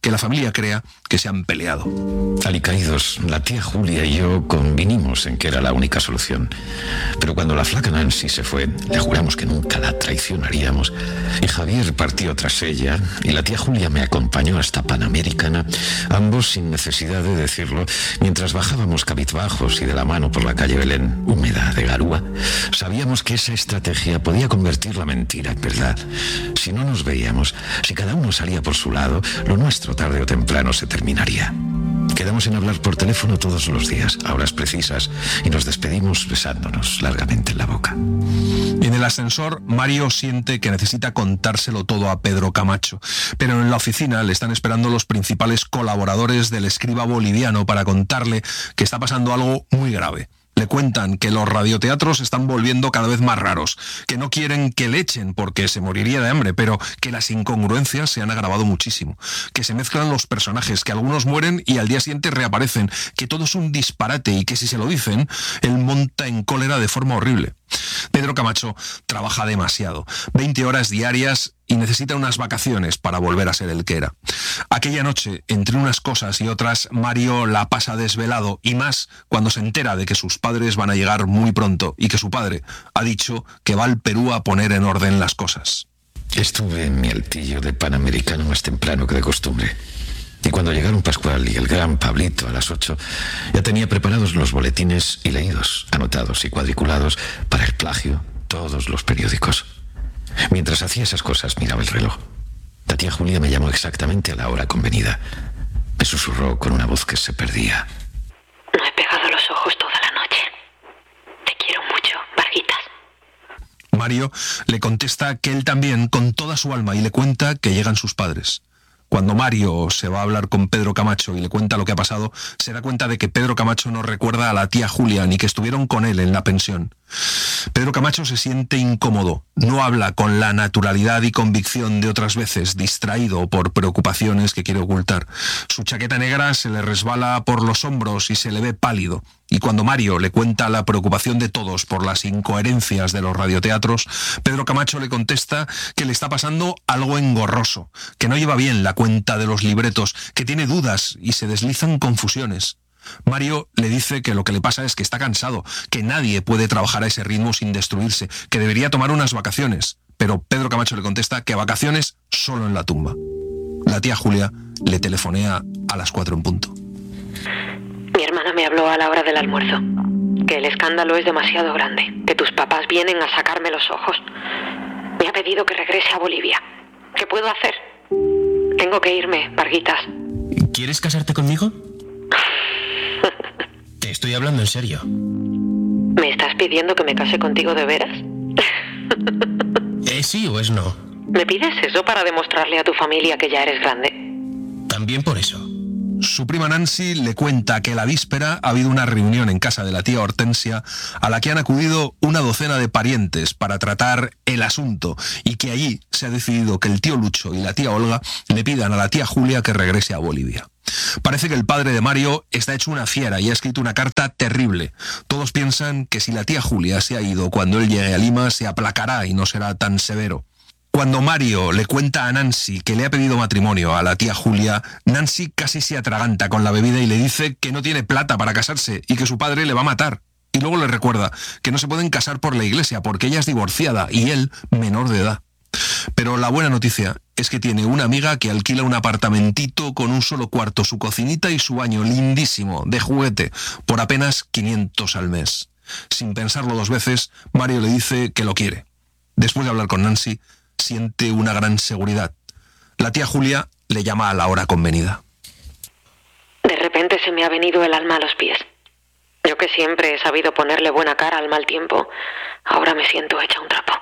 que la familia crea que se han peleado. Alicaídos, la tía Julia y yo convinimos en que era la única solución. Pero cuando la flaca Nancy se fue, le juramos que nunca la traicionaríamos. Y Javier partió tras ella, y la tía Julia me acompañó hasta Panamericana, ambos sin necesidad de decirlo, mientras bajábamos cabizbajos y de la mano por la calle Belén, húmeda de garúa. Sabíamos que esa estrategia podía convertir la mentira en verdad. Si no nos veíamos, si cada uno salía por su lado, lo nuestro tarde o temprano se terminaría. Quedamos en hablar por teléfono todos los días, a horas precisas, y nos despedimos besándonos largamente en la boca. En el ascensor, Mario siente que necesita contárselo todo a Pedro Camacho, pero en la oficina le están esperando los principales colaboradores del escriba boliviano para contarle que está pasando algo muy grave. Le cuentan que los radioteatros están volviendo cada vez más raros, que no quieren que le echen porque se moriría de hambre, pero que las incongruencias se han agravado muchísimo, que se mezclan los personajes, que algunos mueren y al día siguiente reaparecen, que todo es un disparate y que si se lo dicen, él monta en cólera de forma horrible. Pedro Camacho trabaja demasiado, 20 horas diarias y necesita unas vacaciones para volver a ser el que era. Aquella noche, entre unas cosas y otras, Mario la pasa desvelado y más cuando se entera de que sus padres van a llegar muy pronto y que su padre ha dicho que va al Perú a poner en orden las cosas. Estuve en mi altillo de Panamericano más temprano que de costumbre. Y cuando llegaron Pascual y el gran Pablito a las 8, ya tenía preparados los boletines y leídos, anotados y cuadriculados para el plagio, todos los periódicos. Mientras hacía esas cosas, miraba el reloj. La tía Julia me llamó exactamente a la hora convenida. Me susurró con una voz que se perdía. No he pegado los ojos toda la noche. Te quiero mucho, Varguitas. Mario le contesta que él también, con toda su alma, y le cuenta que llegan sus padres. Cuando Mario se va a hablar con Pedro Camacho y le cuenta lo que ha pasado, se da cuenta de que Pedro Camacho no recuerda a la tía Julia ni que estuvieron con él en la pensión. Pedro Camacho se siente incómodo, no habla con la naturalidad y convicción de otras veces, distraído por preocupaciones que quiere ocultar. Su chaqueta negra se le resbala por los hombros y se le ve pálido. Y cuando Mario le cuenta la preocupación de todos por las incoherencias de los radioteatros, Pedro Camacho le contesta que le está pasando algo engorroso, que no lleva bien la cuenta de los libretos, que tiene dudas y se deslizan confusiones. Mario le dice que lo que le pasa es que está cansado, que nadie puede trabajar a ese ritmo sin destruirse, que debería tomar unas vacaciones. Pero Pedro Camacho le contesta que vacaciones solo en la tumba. La tía Julia le telefonea a las 4 en punto. Mi hermana me habló a la hora del almuerzo, que el escándalo es demasiado grande, que tus papás vienen a sacarme los ojos. Me ha pedido que regrese a Bolivia. ¿Qué puedo hacer? Tengo que irme, Varguitas. ¿Quieres casarte conmigo? Te estoy hablando en serio. ¿Me estás pidiendo que me case contigo de veras? ¿Es sí o es no? ¿Me pides eso para demostrarle a tu familia que ya eres grande? También por eso. Su prima Nancy le cuenta que la víspera ha habido una reunión en casa de la tía Hortensia a la que han acudido una docena de parientes para tratar el asunto y que allí se ha decidido que el tío Lucho y la tía Olga le pidan a la tía Julia que regrese a Bolivia. Parece que el padre de Mario está hecho una fiera y ha escrito una carta terrible. Todos piensan que si la tía Julia se ha ido cuando él llegue a Lima se aplacará y no será tan severo. Cuando Mario le cuenta a Nancy que le ha pedido matrimonio a la tía Julia, Nancy casi se atraganta con la bebida y le dice que no tiene plata para casarse y que su padre le va a matar. Y luego le recuerda que no se pueden casar por la iglesia porque ella es divorciada y él menor de edad. Pero la buena noticia es que tiene una amiga que alquila un apartamentito con un solo cuarto, su cocinita y su baño lindísimo, de juguete, por apenas 500 al mes. Sin pensarlo dos veces, Mario le dice que lo quiere. Después de hablar con Nancy, siente una gran seguridad. La tía Julia le llama a la hora convenida. De repente se me ha venido el alma a los pies. Yo que siempre he sabido ponerle buena cara al mal tiempo, ahora me siento hecha un trapo.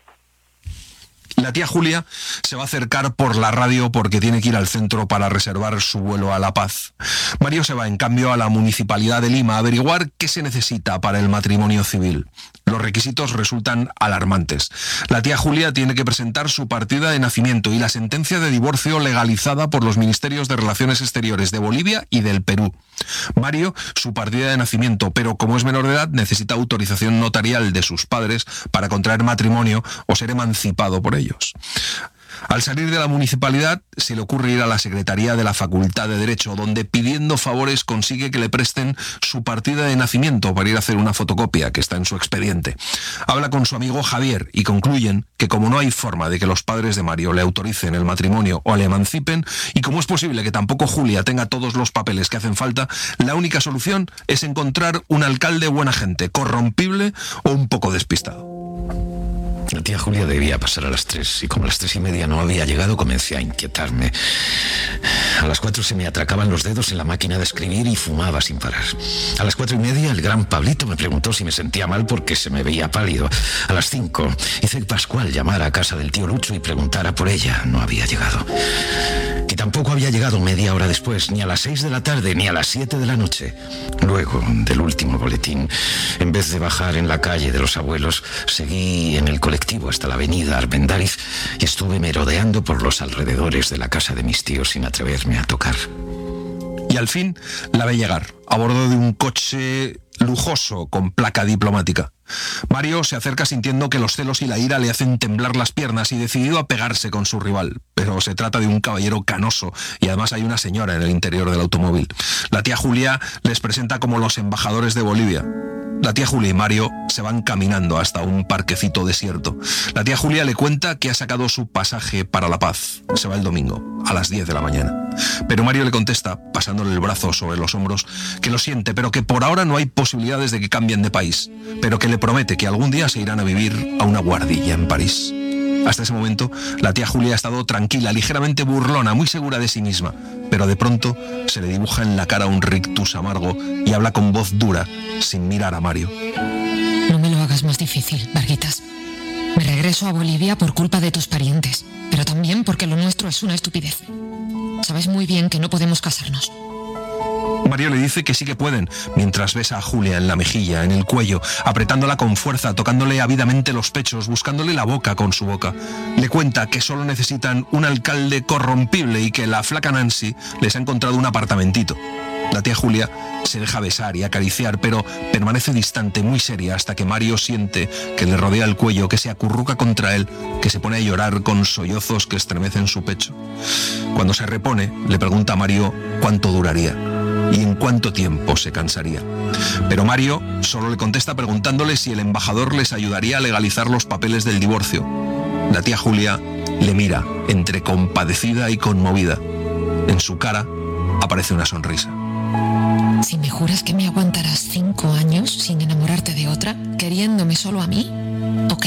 La tía Julia se va a acercar por la radio porque tiene que ir al centro para reservar su vuelo a La Paz. Mario se va, en cambio, a la Municipalidad de Lima a averiguar qué se necesita para el matrimonio civil. Los requisitos resultan alarmantes. La tía Julia tiene que presentar su partida de nacimiento y la sentencia de divorcio legalizada por los Ministerios de Relaciones Exteriores de Bolivia y del Perú. Mario, su partida de nacimiento, pero como es menor de edad, necesita autorización notarial de sus padres para contraer matrimonio o ser emancipado por ellos. Al salir de la municipalidad se le ocurre ir a la secretaría de la Facultad de Derecho, donde pidiendo favores consigue que le presten su partida de nacimiento para ir a hacer una fotocopia que está en su expediente. Habla con su amigo Javier y concluyen que como no hay forma de que los padres de Mario le autoricen el matrimonio o le emancipen, y como es posible que tampoco Julia tenga todos los papeles que hacen falta, la única solución es encontrar un alcalde buena gente, corrompible o un poco despistado. La tía Julia debía pasar a las 3 y como a las 3:30 no había llegado, comencé a inquietarme. A las 4 se me atracaban los dedos en la máquina de escribir y fumaba sin parar. A las 4:30 el gran Pablito me preguntó si me sentía mal porque se me veía pálido. A las 5 hice que Pascual llamara a casa del tío Lucho y preguntara por ella. No había llegado. Y tampoco había llegado media hora después, ni a las 6 de la tarde, ni a las 7 de la noche. Luego del último boletín, en vez de bajar en la calle de los abuelos, seguí en el colectivo hasta la avenida Armendáriz y estuve merodeando por los alrededores de la casa de mis tíos sin atreverme a tocar. Y al fin la ve llegar, a bordo de un coche lujoso con placa diplomática. Mario se acerca sintiendo que los celos y la ira le hacen temblar las piernas y decidido a pegarse con su rival. Pero se trata de un caballero canoso y además hay una señora en el interior del automóvil. La tía Julia les presenta como los embajadores de Bolivia. La tía Julia y Mario se van caminando hasta un parquecito desierto. La tía Julia le cuenta que ha sacado su pasaje para La Paz. Se va el domingo, a las 10 de la mañana. Pero Mario le contesta, pasándole el brazo sobre los hombros, que lo siente, pero que por ahora no hay posibilidades de que cambien de país, pero que le promete que algún día se irán a vivir a una guardilla en París. Hasta ese momento, la tía Julia ha estado tranquila, ligeramente burlona, muy segura de sí misma, pero de pronto se le dibuja en la cara un rictus amargo y habla con voz dura, sin mirar a Mario. No me lo hagas más difícil, Varguitas. Me regreso a Bolivia por culpa de tus parientes, pero también porque lo nuestro es una estupidez. Sabes muy bien que no podemos casarnos. Mario le dice que sí que pueden, mientras besa a Julia en la mejilla, en el cuello, apretándola con fuerza, tocándole ávidamente los pechos, buscándole la boca con su boca. Le cuenta que solo necesitan un alcalde corrompible y que la flaca Nancy les ha encontrado un apartamentito. La tía Julia se deja besar y acariciar, pero permanece distante, muy seria, hasta que Mario siente que le rodea el cuello, que se acurruca contra él, que se pone a llorar con sollozos que estremecen su pecho. Cuando se repone, le pregunta a Mario cuánto duraría y en cuánto tiempo se cansaría. Pero Mario solo le contesta preguntándole si el embajador les ayudaría a legalizar los papeles del divorcio. La tía Julia le mira, entre compadecida y conmovida. En su cara aparece una sonrisa. Si me juras que me aguantarás 5 años sin enamorarte de otra, queriéndome solo a mí, ok.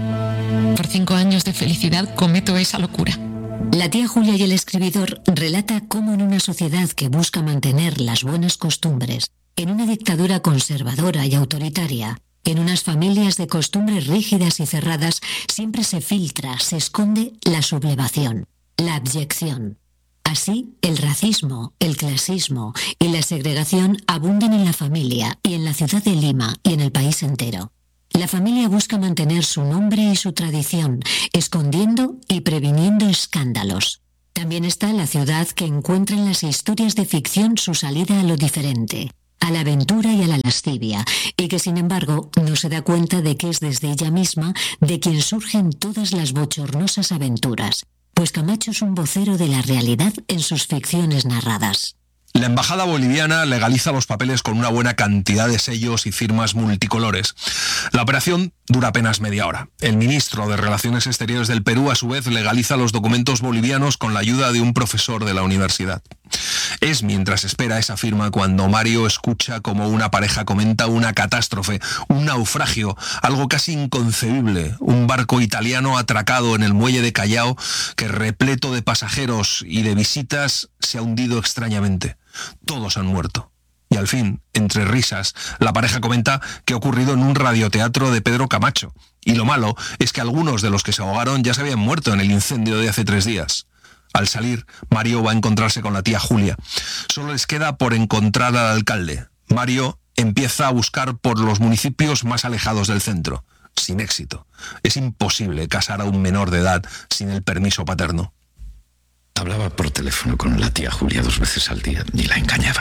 Por 5 años de felicidad cometo esa locura. La tía Julia y el escribidor relata cómo en una sociedad que busca mantener las buenas costumbres, en una dictadura conservadora y autoritaria, en unas familias de costumbres rígidas y cerradas, siempre se filtra, se esconde la sublevación, la abyección. Así, el racismo, el clasismo y la segregación abundan en la familia y en la ciudad de Lima y en el país entero. La familia busca mantener su nombre y su tradición, escondiendo y previniendo escándalos. También está la ciudad que encuentra en las historias de ficción su salida a lo diferente, a la aventura y a la lascivia, y que sin embargo no se da cuenta de que es desde ella misma de quien surgen todas las bochornosas aventuras, pues Camacho es un vocero de la realidad en sus ficciones narradas. La embajada boliviana legaliza los papeles con una buena cantidad de sellos y firmas multicolores. La operación dura apenas media hora. El ministro de Relaciones Exteriores del Perú, a su vez, legaliza los documentos bolivianos con la ayuda de un profesor de la universidad. Es mientras espera esa firma cuando Mario escucha como una pareja comenta una catástrofe, un naufragio, algo casi inconcebible, un barco italiano atracado en el muelle de Callao que, repleto de pasajeros y de visitas, se ha hundido extrañamente. Todos han muerto. Y al fin, entre risas, la pareja comenta que ha ocurrido en un radioteatro de Pedro Camacho. Y lo malo es que algunos de los que se ahogaron ya se habían muerto en el incendio de hace 3 días. Al salir, Mario va a encontrarse con la tía Julia. Solo les queda por encontrar al alcalde. Mario empieza a buscar por los municipios más alejados del centro. Sin éxito. Es imposible casar a un menor de edad sin el permiso paterno. Hablaba por teléfono con la tía Julia 2 veces al día y la engañaba.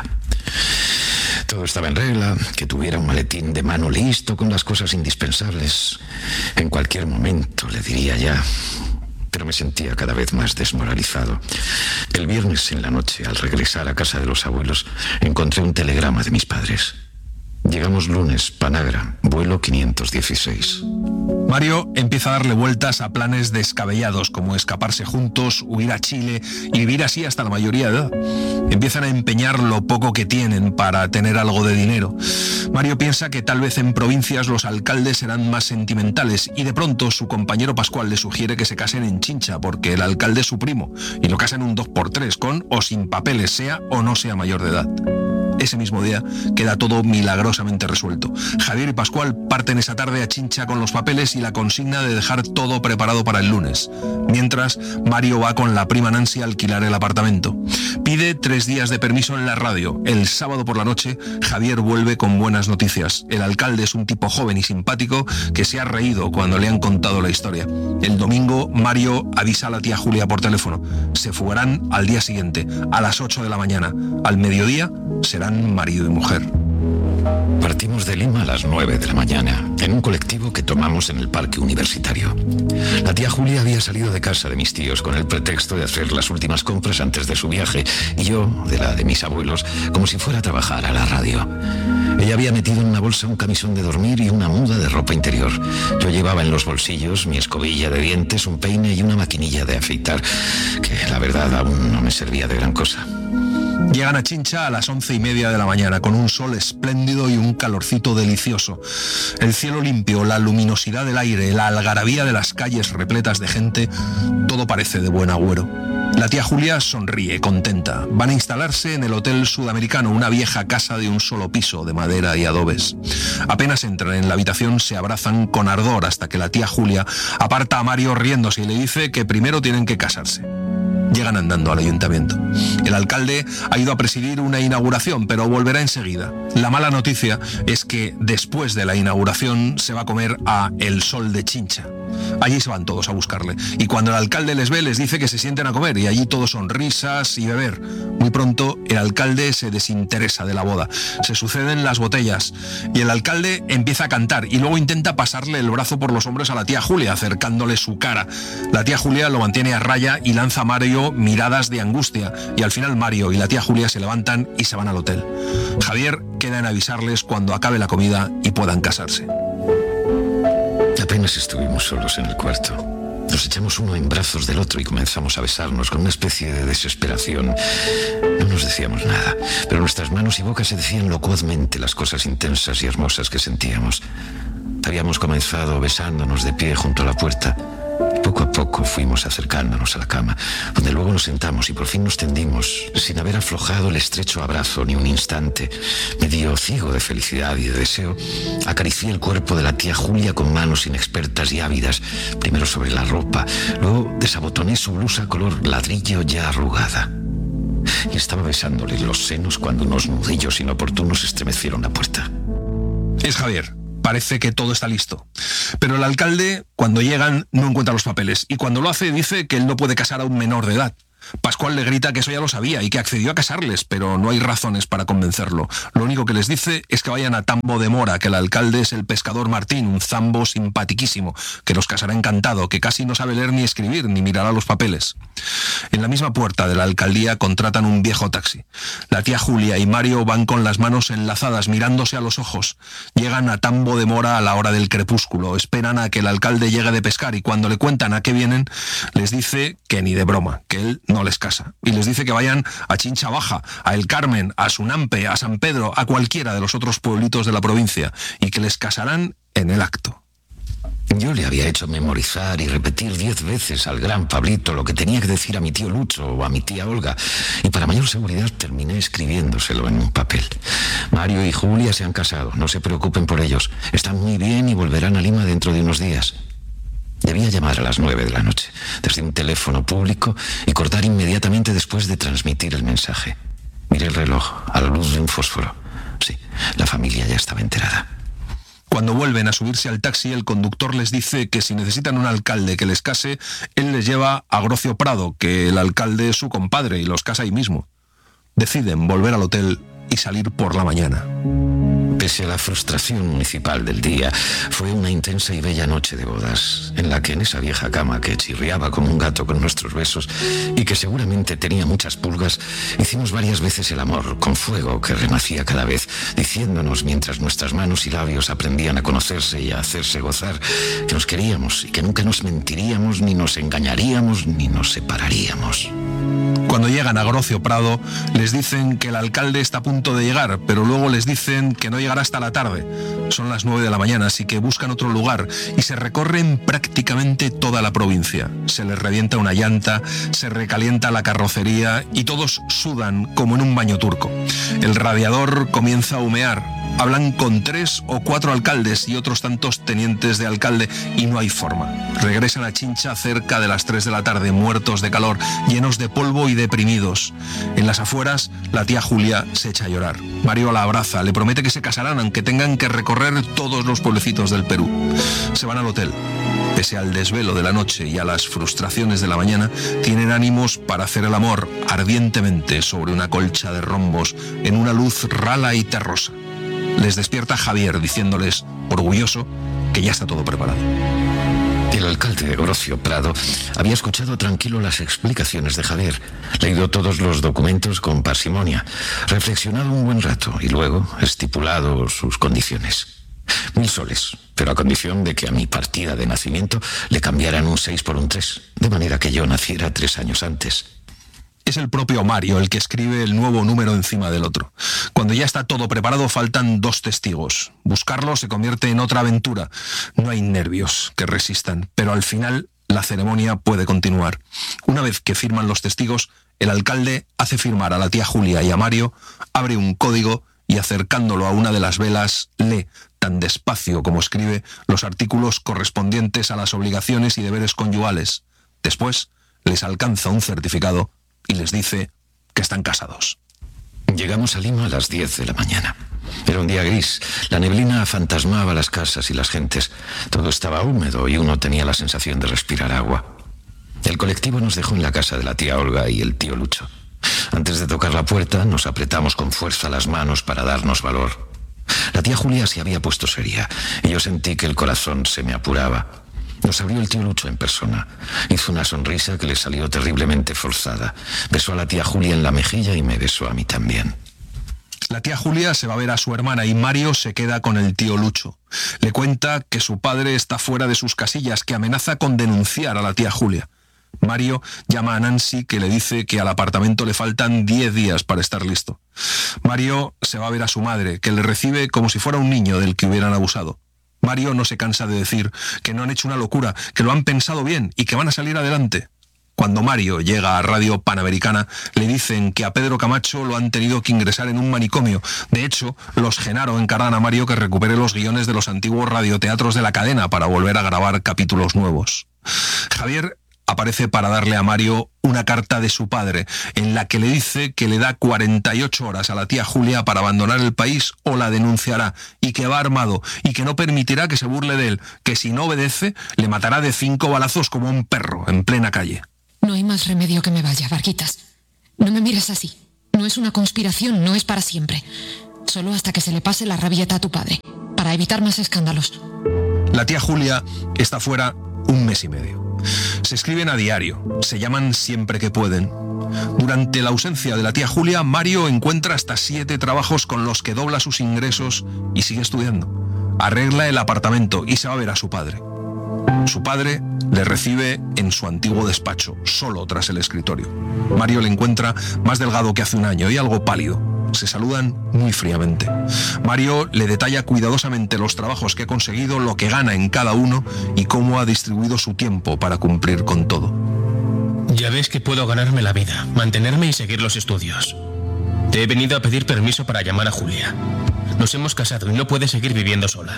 Todo estaba en regla, que tuviera un maletín de mano listo con las cosas indispensables. En cualquier momento le diría ya. pero me sentía cada vez más desmoralizado. El viernes en la noche, al regresar a casa de los abuelos, encontré un telegrama de mis padres. Llegamos lunes, Panagra, vuelo 516. Mario empieza a darle vueltas a planes descabellados como escaparse juntos, huir a Chile y vivir así hasta la mayoría de edad. Empiezan a empeñar lo poco que tienen para tener algo de dinero. Mario piensa que tal vez en provincias los alcaldes serán más sentimentales y de pronto su compañero Pascual le sugiere que se casen en Chincha porque el alcalde es su primo y lo casan un 2x3 con o sin papeles, sea o no sea mayor de edad. Ese mismo día queda todo milagrosamente resuelto. Javier y Pascual parten esa tarde a Chincha con los papeles y la consigna de dejar todo preparado para el lunes. Mientras, Mario va con la prima Nancy a alquilar el apartamento. Pide 3 días de permiso en la radio. El sábado por la noche, Javier vuelve con buenas noticias. El alcalde es un tipo joven y simpático que se ha reído cuando le han contado la historia. El domingo, Mario avisa a la tía Julia por teléfono. Se fugarán al día siguiente, a las 8 de la mañana. Al mediodía, serán marido y mujer. Partimos de Lima a las 9 de la mañana, en un colectivo que tomamos en el parque universitario. La tía Julia había salido de casa de mis tíos con el pretexto de hacer las últimas compras antes de su viaje, y yo, de la de mis abuelos, como si fuera a trabajar a la radio. Ella había metido en una bolsa un camisón de dormir y una muda de ropa interior. Yo llevaba en los bolsillos mi escobilla de dientes, un peine y una maquinilla de afeitar, que la verdad aún no me servía de gran cosa. Llegan a Chincha a las 11:30 de la mañana, con un sol espléndido y un calorcito delicioso. El cielo limpio, la luminosidad del aire, la algarabía de las calles repletas de gente, todo parece de buen agüero. La tía Julia sonríe, contenta. Van a instalarse en el Hotel Sudamericano, una vieja casa de un solo piso, de madera y adobes. Apenas entran en la habitación, se abrazan con ardor hasta que la tía Julia aparta a Mario riéndose y le dice que primero tienen que casarse. Llegan andando al ayuntamiento. El alcalde ha ido a presidir una inauguración, pero volverá enseguida. La mala noticia es que después de la inauguración se va a comer a El Sol de Chincha. Allí se van todos a buscarle. Y cuando el alcalde les ve, les dice que se sienten a comer. Y allí todo son risas y beber. Muy pronto el alcalde se desinteresa de la boda. Se suceden las botellas. Y el alcalde empieza a cantar. Y luego intenta pasarle el brazo por los hombros a la tía Julia, acercándole su cara. La tía Julia lo mantiene a raya y lanza a Mario miradas de angustia. Y al final Mario y la tía Julia se levantan y se van al hotel. Javier queda en avisarles cuando acabe la comida y puedan casarse. Apenas estuvimos solos en el cuarto. Nos echamos uno en brazos del otro y comenzamos a besarnos con una especie de desesperación. No nos decíamos nada, pero nuestras manos y bocas se decían locuazmente las cosas intensas y hermosas que sentíamos. Habíamos comenzado besándonos de pie junto a la puerta. Poco a poco fuimos acercándonos a la cama, donde luego nos sentamos y por fin nos tendimos, sin haber aflojado el estrecho abrazo ni un instante. Medio ciego de felicidad y de deseo, acaricié el cuerpo de la tía Julia con manos inexpertas y ávidas, primero sobre la ropa, luego desabotoné su blusa color ladrillo ya arrugada. Y estaba besándole los senos cuando unos nudillos inoportunos estremecieron la puerta. Es Javier. Parece que todo está listo. Pero el alcalde, cuando llegan, no encuentra los papeles. Y cuando lo hace, dice que él no puede casar a un menor de edad. Pascual le grita que eso ya lo sabía y que accedió a casarles, pero no hay razones para convencerlo. Lo único que les dice es que vayan a Tambo de Mora, que el alcalde es el pescador Martín, un zambo simpatiquísimo, que los casará encantado, que casi no sabe leer ni escribir, ni mirará los papeles. En la misma puerta de la alcaldía contratan un viejo taxi. La tía Julia y Mario van con las manos enlazadas, mirándose a los ojos. Llegan a Tambo de Mora a la hora del crepúsculo, esperan a que el alcalde llegue de pescar y cuando le cuentan a qué vienen, les dice que ni de broma, que él no les casa. Y les dice que vayan a Chincha Baja, a El Carmen, a Sunampe, a San Pedro, a cualquiera de los otros pueblitos de la provincia, y que les casarán en el acto. Yo le había hecho memorizar y repetir 10 veces al gran Pablito lo que tenía que decir a mi tío Lucho o a mi tía Olga, y para mayor seguridad terminé escribiéndoselo en un papel. Mario y Julia se han casado, no se preocupen por ellos. Están muy bien y volverán a Lima dentro de unos días. Debía llamar a las 9 de la noche, desde un teléfono público, y cortar inmediatamente después de transmitir el mensaje. Miré el reloj, a la luz de un fósforo. Sí, la familia ya estaba enterada. Cuando vuelven a subirse al taxi, el conductor les dice que si necesitan un alcalde que les case, él les lleva a Grocio Prado, que el alcalde es su compadre y los casa ahí mismo. Deciden volver al hotel y salir por la mañana. Pese a la frustración municipal del día, fue una intensa y bella noche de bodas, en la que en esa vieja cama que chirriaba como un gato con nuestros besos y que seguramente tenía muchas pulgas, hicimos varias veces el amor con fuego que renacía cada vez, diciéndonos mientras nuestras manos y labios aprendían a conocerse y a hacerse gozar, que nos queríamos y que nunca nos mentiríamos, ni nos engañaríamos, ni nos separaríamos. Cuando llegan a Grocio Prado, les dicen que el alcalde está a punto de llegar, pero luego les dicen que no llegará hasta la tarde. Son las 9 de la mañana, así que buscan otro lugar y se recorren prácticamente toda la provincia. Se les revienta una llanta, se recalienta la carrocería y todos sudan como en un baño turco. El radiador comienza a humear. Hablan con 3 o 4 alcaldes y otros tantos tenientes de alcalde y no hay forma. Regresan a Chincha cerca de las 3 de la tarde, muertos de calor, llenos de polvo y deprimidos. En las afueras, la tía Julia se echa a llorar. Mario la abraza, le promete que se casarán aunque tengan que recorrer todos los pueblecitos del Perú. Se van al hotel. Pese al desvelo de la noche y a las frustraciones de la mañana, tienen ánimos para hacer el amor ardientemente sobre una colcha de rombos en una luz rala y terrosa. Les despierta Javier diciéndoles, orgulloso, que ya está todo preparado. El alcalde de Grocio Prado había escuchado tranquilo las explicaciones de Javier, leído todos los documentos con parsimonia, reflexionado un buen rato y luego estipulado sus condiciones. 1000 soles, pero a condición de que a mi partida de nacimiento le cambiaran un 6 por un 3, de manera que yo naciera 3 años antes. Es el propio Mario el que escribe el nuevo número encima del otro. Cuando ya está todo preparado, faltan 2 testigos. Buscarlo se convierte en otra aventura. No hay nervios que resistan, pero al final la ceremonia puede continuar. Una vez que firman los testigos, el alcalde hace firmar a la tía Julia y a Mario, abre un código y acercándolo a una de las velas, lee, tan despacio como escribe, los artículos correspondientes a las obligaciones y deberes conyugales. Después les alcanza un certificado y les dice que están casados. Llegamos a Lima a las 10 de la mañana. Era un día gris. La neblina fantasmaba las casas y las gentes. Todo estaba húmedo y uno tenía la sensación de respirar agua. El colectivo nos dejó en la casa de la tía Olga y el tío Lucho. Antes de tocar la puerta, nos apretamos con fuerza las manos para darnos valor. La tía Julia se había puesto seria y yo sentí que el corazón se me apuraba. Nos abrió el tío Lucho en persona. Hizo una sonrisa que le salió terriblemente forzada. Besó a la tía Julia en la mejilla y me besó a mí también. La tía Julia se va a ver a su hermana y Mario se queda con el tío Lucho. Le cuenta que su padre está fuera de sus casillas, que amenaza con denunciar a la tía Julia. Mario llama a Nancy, que le dice que al apartamento le faltan 10 días para estar listo. Mario se va a ver a su madre, que le recibe como si fuera un niño del que hubieran abusado. Mario no se cansa de decir que no han hecho una locura, que lo han pensado bien y que van a salir adelante. Cuando Mario llega a Radio Panamericana, le dicen que a Pedro Camacho lo han tenido que ingresar en un manicomio. De hecho, los Genaro encargan a Mario que recupere los guiones de los antiguos radioteatros de la cadena para volver a grabar capítulos nuevos. Javier aparece para darle a Mario una carta de su padre, en la que le dice que le da 48 horas a la tía Julia para abandonar el país o la denunciará, y que va armado, y que no permitirá que se burle de él, que si no obedece, le matará de 5 balazos como un perro, en plena calle. No hay más remedio que me vaya, Varguitas. No me mires así. No es una conspiración, no es para siempre. Solo hasta que se le pase la rabieta a tu padre, para evitar más escándalos. La tía Julia está fuera 1 mes y medio. Se escriben a diario, se llaman siempre que pueden. Durante la ausencia de la tía Julia, Mario encuentra hasta 7 trabajos con los que dobla sus ingresos y sigue estudiando. Arregla el apartamento y se va a ver a su padre. Su padre le recibe en su antiguo despacho, solo tras el escritorio. Mario le encuentra más delgado que hace 1 año y algo pálido. Se saludan muy fríamente. Mario le detalla cuidadosamente los trabajos que ha conseguido, lo que gana en cada uno y cómo ha distribuido su tiempo para cumplir con todo. Ya ves que puedo ganarme la vida, mantenerme y seguir los estudios. Te he venido a pedir permiso para llamar a Julia. Nos hemos casado y no puede seguir viviendo sola.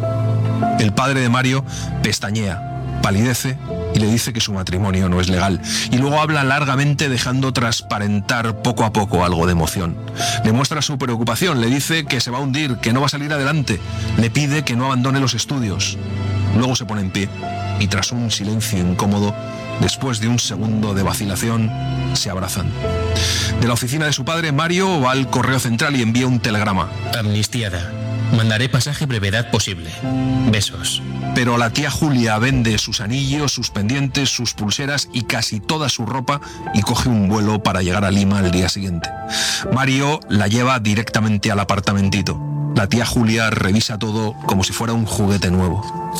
El padre de Mario pestañea, palidece y le dice que su matrimonio no es legal, y luego habla largamente dejando transparentar poco a poco algo de emoción. Le muestra su preocupación, le dice que se va a hundir, que no va a salir adelante, le pide que no abandone los estudios. Luego se pone en pie y tras un silencio incómodo, después de 1 segundo de vacilación, se abrazan. De la oficina de su padre, Mario va al correo central y envía un telegrama. Amnistiada. Mandaré pasaje brevedad posible. Besos. Pero la tía Julia vende sus anillos, sus pendientes, sus pulseras y casi toda su ropa y coge un vuelo para llegar a Lima al día siguiente. Mario la lleva directamente al apartamentito. La tía Julia revisa todo como si fuera un juguete nuevo.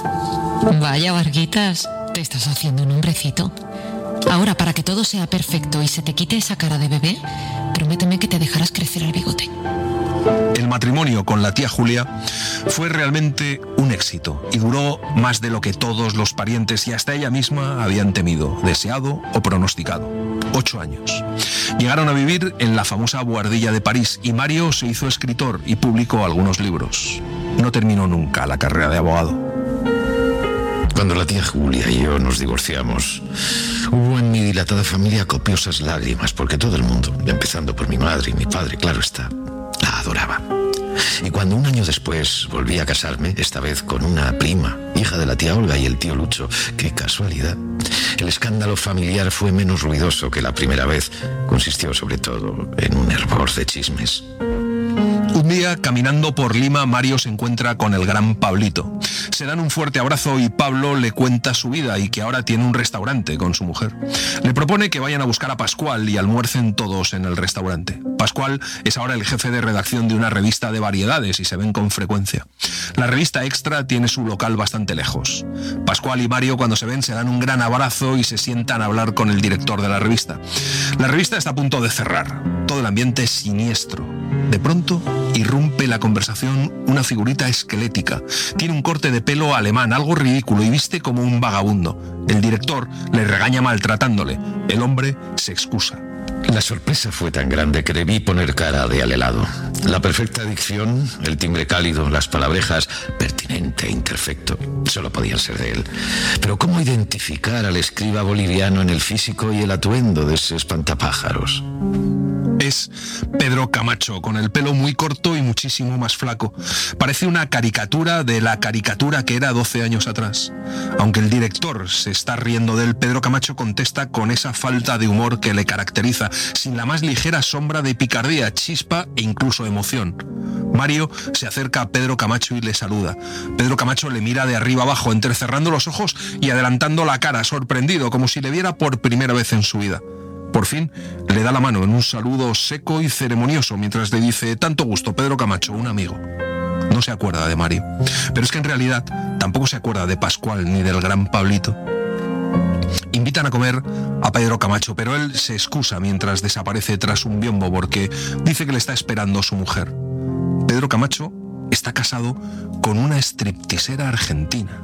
Vaya, Varguitas, te estás haciendo un hombrecito. Ahora, para que todo sea perfecto y se te quite esa cara de bebé, prométeme que te dejarás crecer el bigote. El matrimonio con la tía Julia fue realmente un éxito y duró más de lo que todos los parientes y hasta ella misma habían temido, deseado o pronosticado. 8 años. Llegaron a vivir en la famosa Boardilla de París y Mario se hizo escritor y publicó algunos libros. No terminó nunca la carrera de abogado. Cuando la tía Julia y yo nos divorciamos, hubo en mi dilatada familia copiosas lágrimas, porque todo el mundo, empezando por mi madre y mi padre, claro está, la adoraba. Y cuando un año después volví a casarme, esta vez con una prima, hija de la tía Olga y el tío Lucho, qué casualidad, el escándalo familiar fue menos ruidoso que la primera vez. Consistió sobre todo en un hervor de chismes. Un día, caminando por Lima, Mario se encuentra con el gran Pablito. Se dan un fuerte abrazo y Pablo le cuenta su vida y que ahora tiene un restaurante con su mujer. Le propone que vayan a buscar a Pascual y almuercen todos en el restaurante. Pascual es ahora el jefe de redacción de una revista de variedades y se ven con frecuencia. La revista Extra tiene su local bastante lejos. Pascual y Mario, cuando se ven, se dan un gran abrazo y se sientan a hablar con el director de la revista. La revista está a punto de cerrar. Todo el ambiente es siniestro. De pronto, irrumpe la conversación una figurita esquelética. Tiene un corte de pelo alemán, algo ridículo, y viste como un vagabundo. El director le regaña maltratándole. El hombre se excusa. La sorpresa fue tan grande que debí poner cara de alelado. La perfecta dicción, el timbre cálido, las palabrejas pertinente e imperfecto, solo podían ser de él. Pero ¿cómo identificar al escriba boliviano en el físico y el atuendo de ese espantapájaros? Es Pedro Camacho, con el pelo muy corto y muchísimo más flaco. Parece una caricatura de la caricatura que era 12 años atrás. Aunque el director se está riendo de él, Pedro Camacho contesta con esa falta de humor que le caracteriza, sin la más ligera sombra de picardía, chispa e incluso emoción. Mario se acerca a Pedro Camacho y le saluda. Pedro Camacho le mira de arriba abajo, entrecerrando los ojos y adelantando la cara, sorprendido, como si le viera por primera vez en su vida. Por fin, le da la mano en un saludo seco y ceremonioso mientras le dice: tanto gusto, Pedro Camacho, un amigo. No se acuerda de Mario, pero es que en realidad tampoco se acuerda de Pascual ni del gran Pablito. Invitan a comer a Pedro Camacho, pero él se excusa mientras desaparece tras un biombo porque dice que le está esperando su mujer. Pedro Camacho está casado con una stripteasera argentina.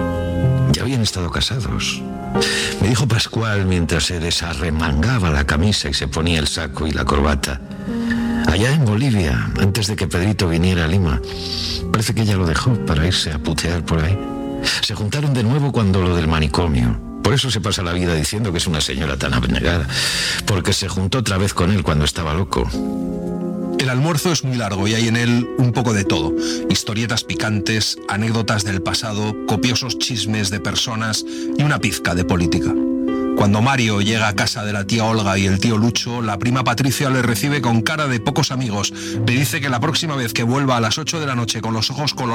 Ya habían estado casados. Me dijo Pascual mientras se desarremangaba la camisa y se ponía el saco y la corbata. Allá en Bolivia, antes de que Pedrito viniera a Lima. Parece que ella lo dejó para irse a putear por ahí. Se juntaron de nuevo cuando lo del manicomio. Por eso se pasa la vida diciendo que es una señora tan abnegada. Porque se juntó otra vez con él cuando estaba loco. El almuerzo es muy largo y hay en él un poco de todo. Historietas picantes, anécdotas del pasado, copiosos chismes de personas y una pizca de política. Cuando Mario llega a casa de la tía Olga y el tío Lucho, la prima Patricia le recibe con cara de pocos amigos. Le dice que la próxima vez que vuelva a las 8 de la noche con los ojos colorados,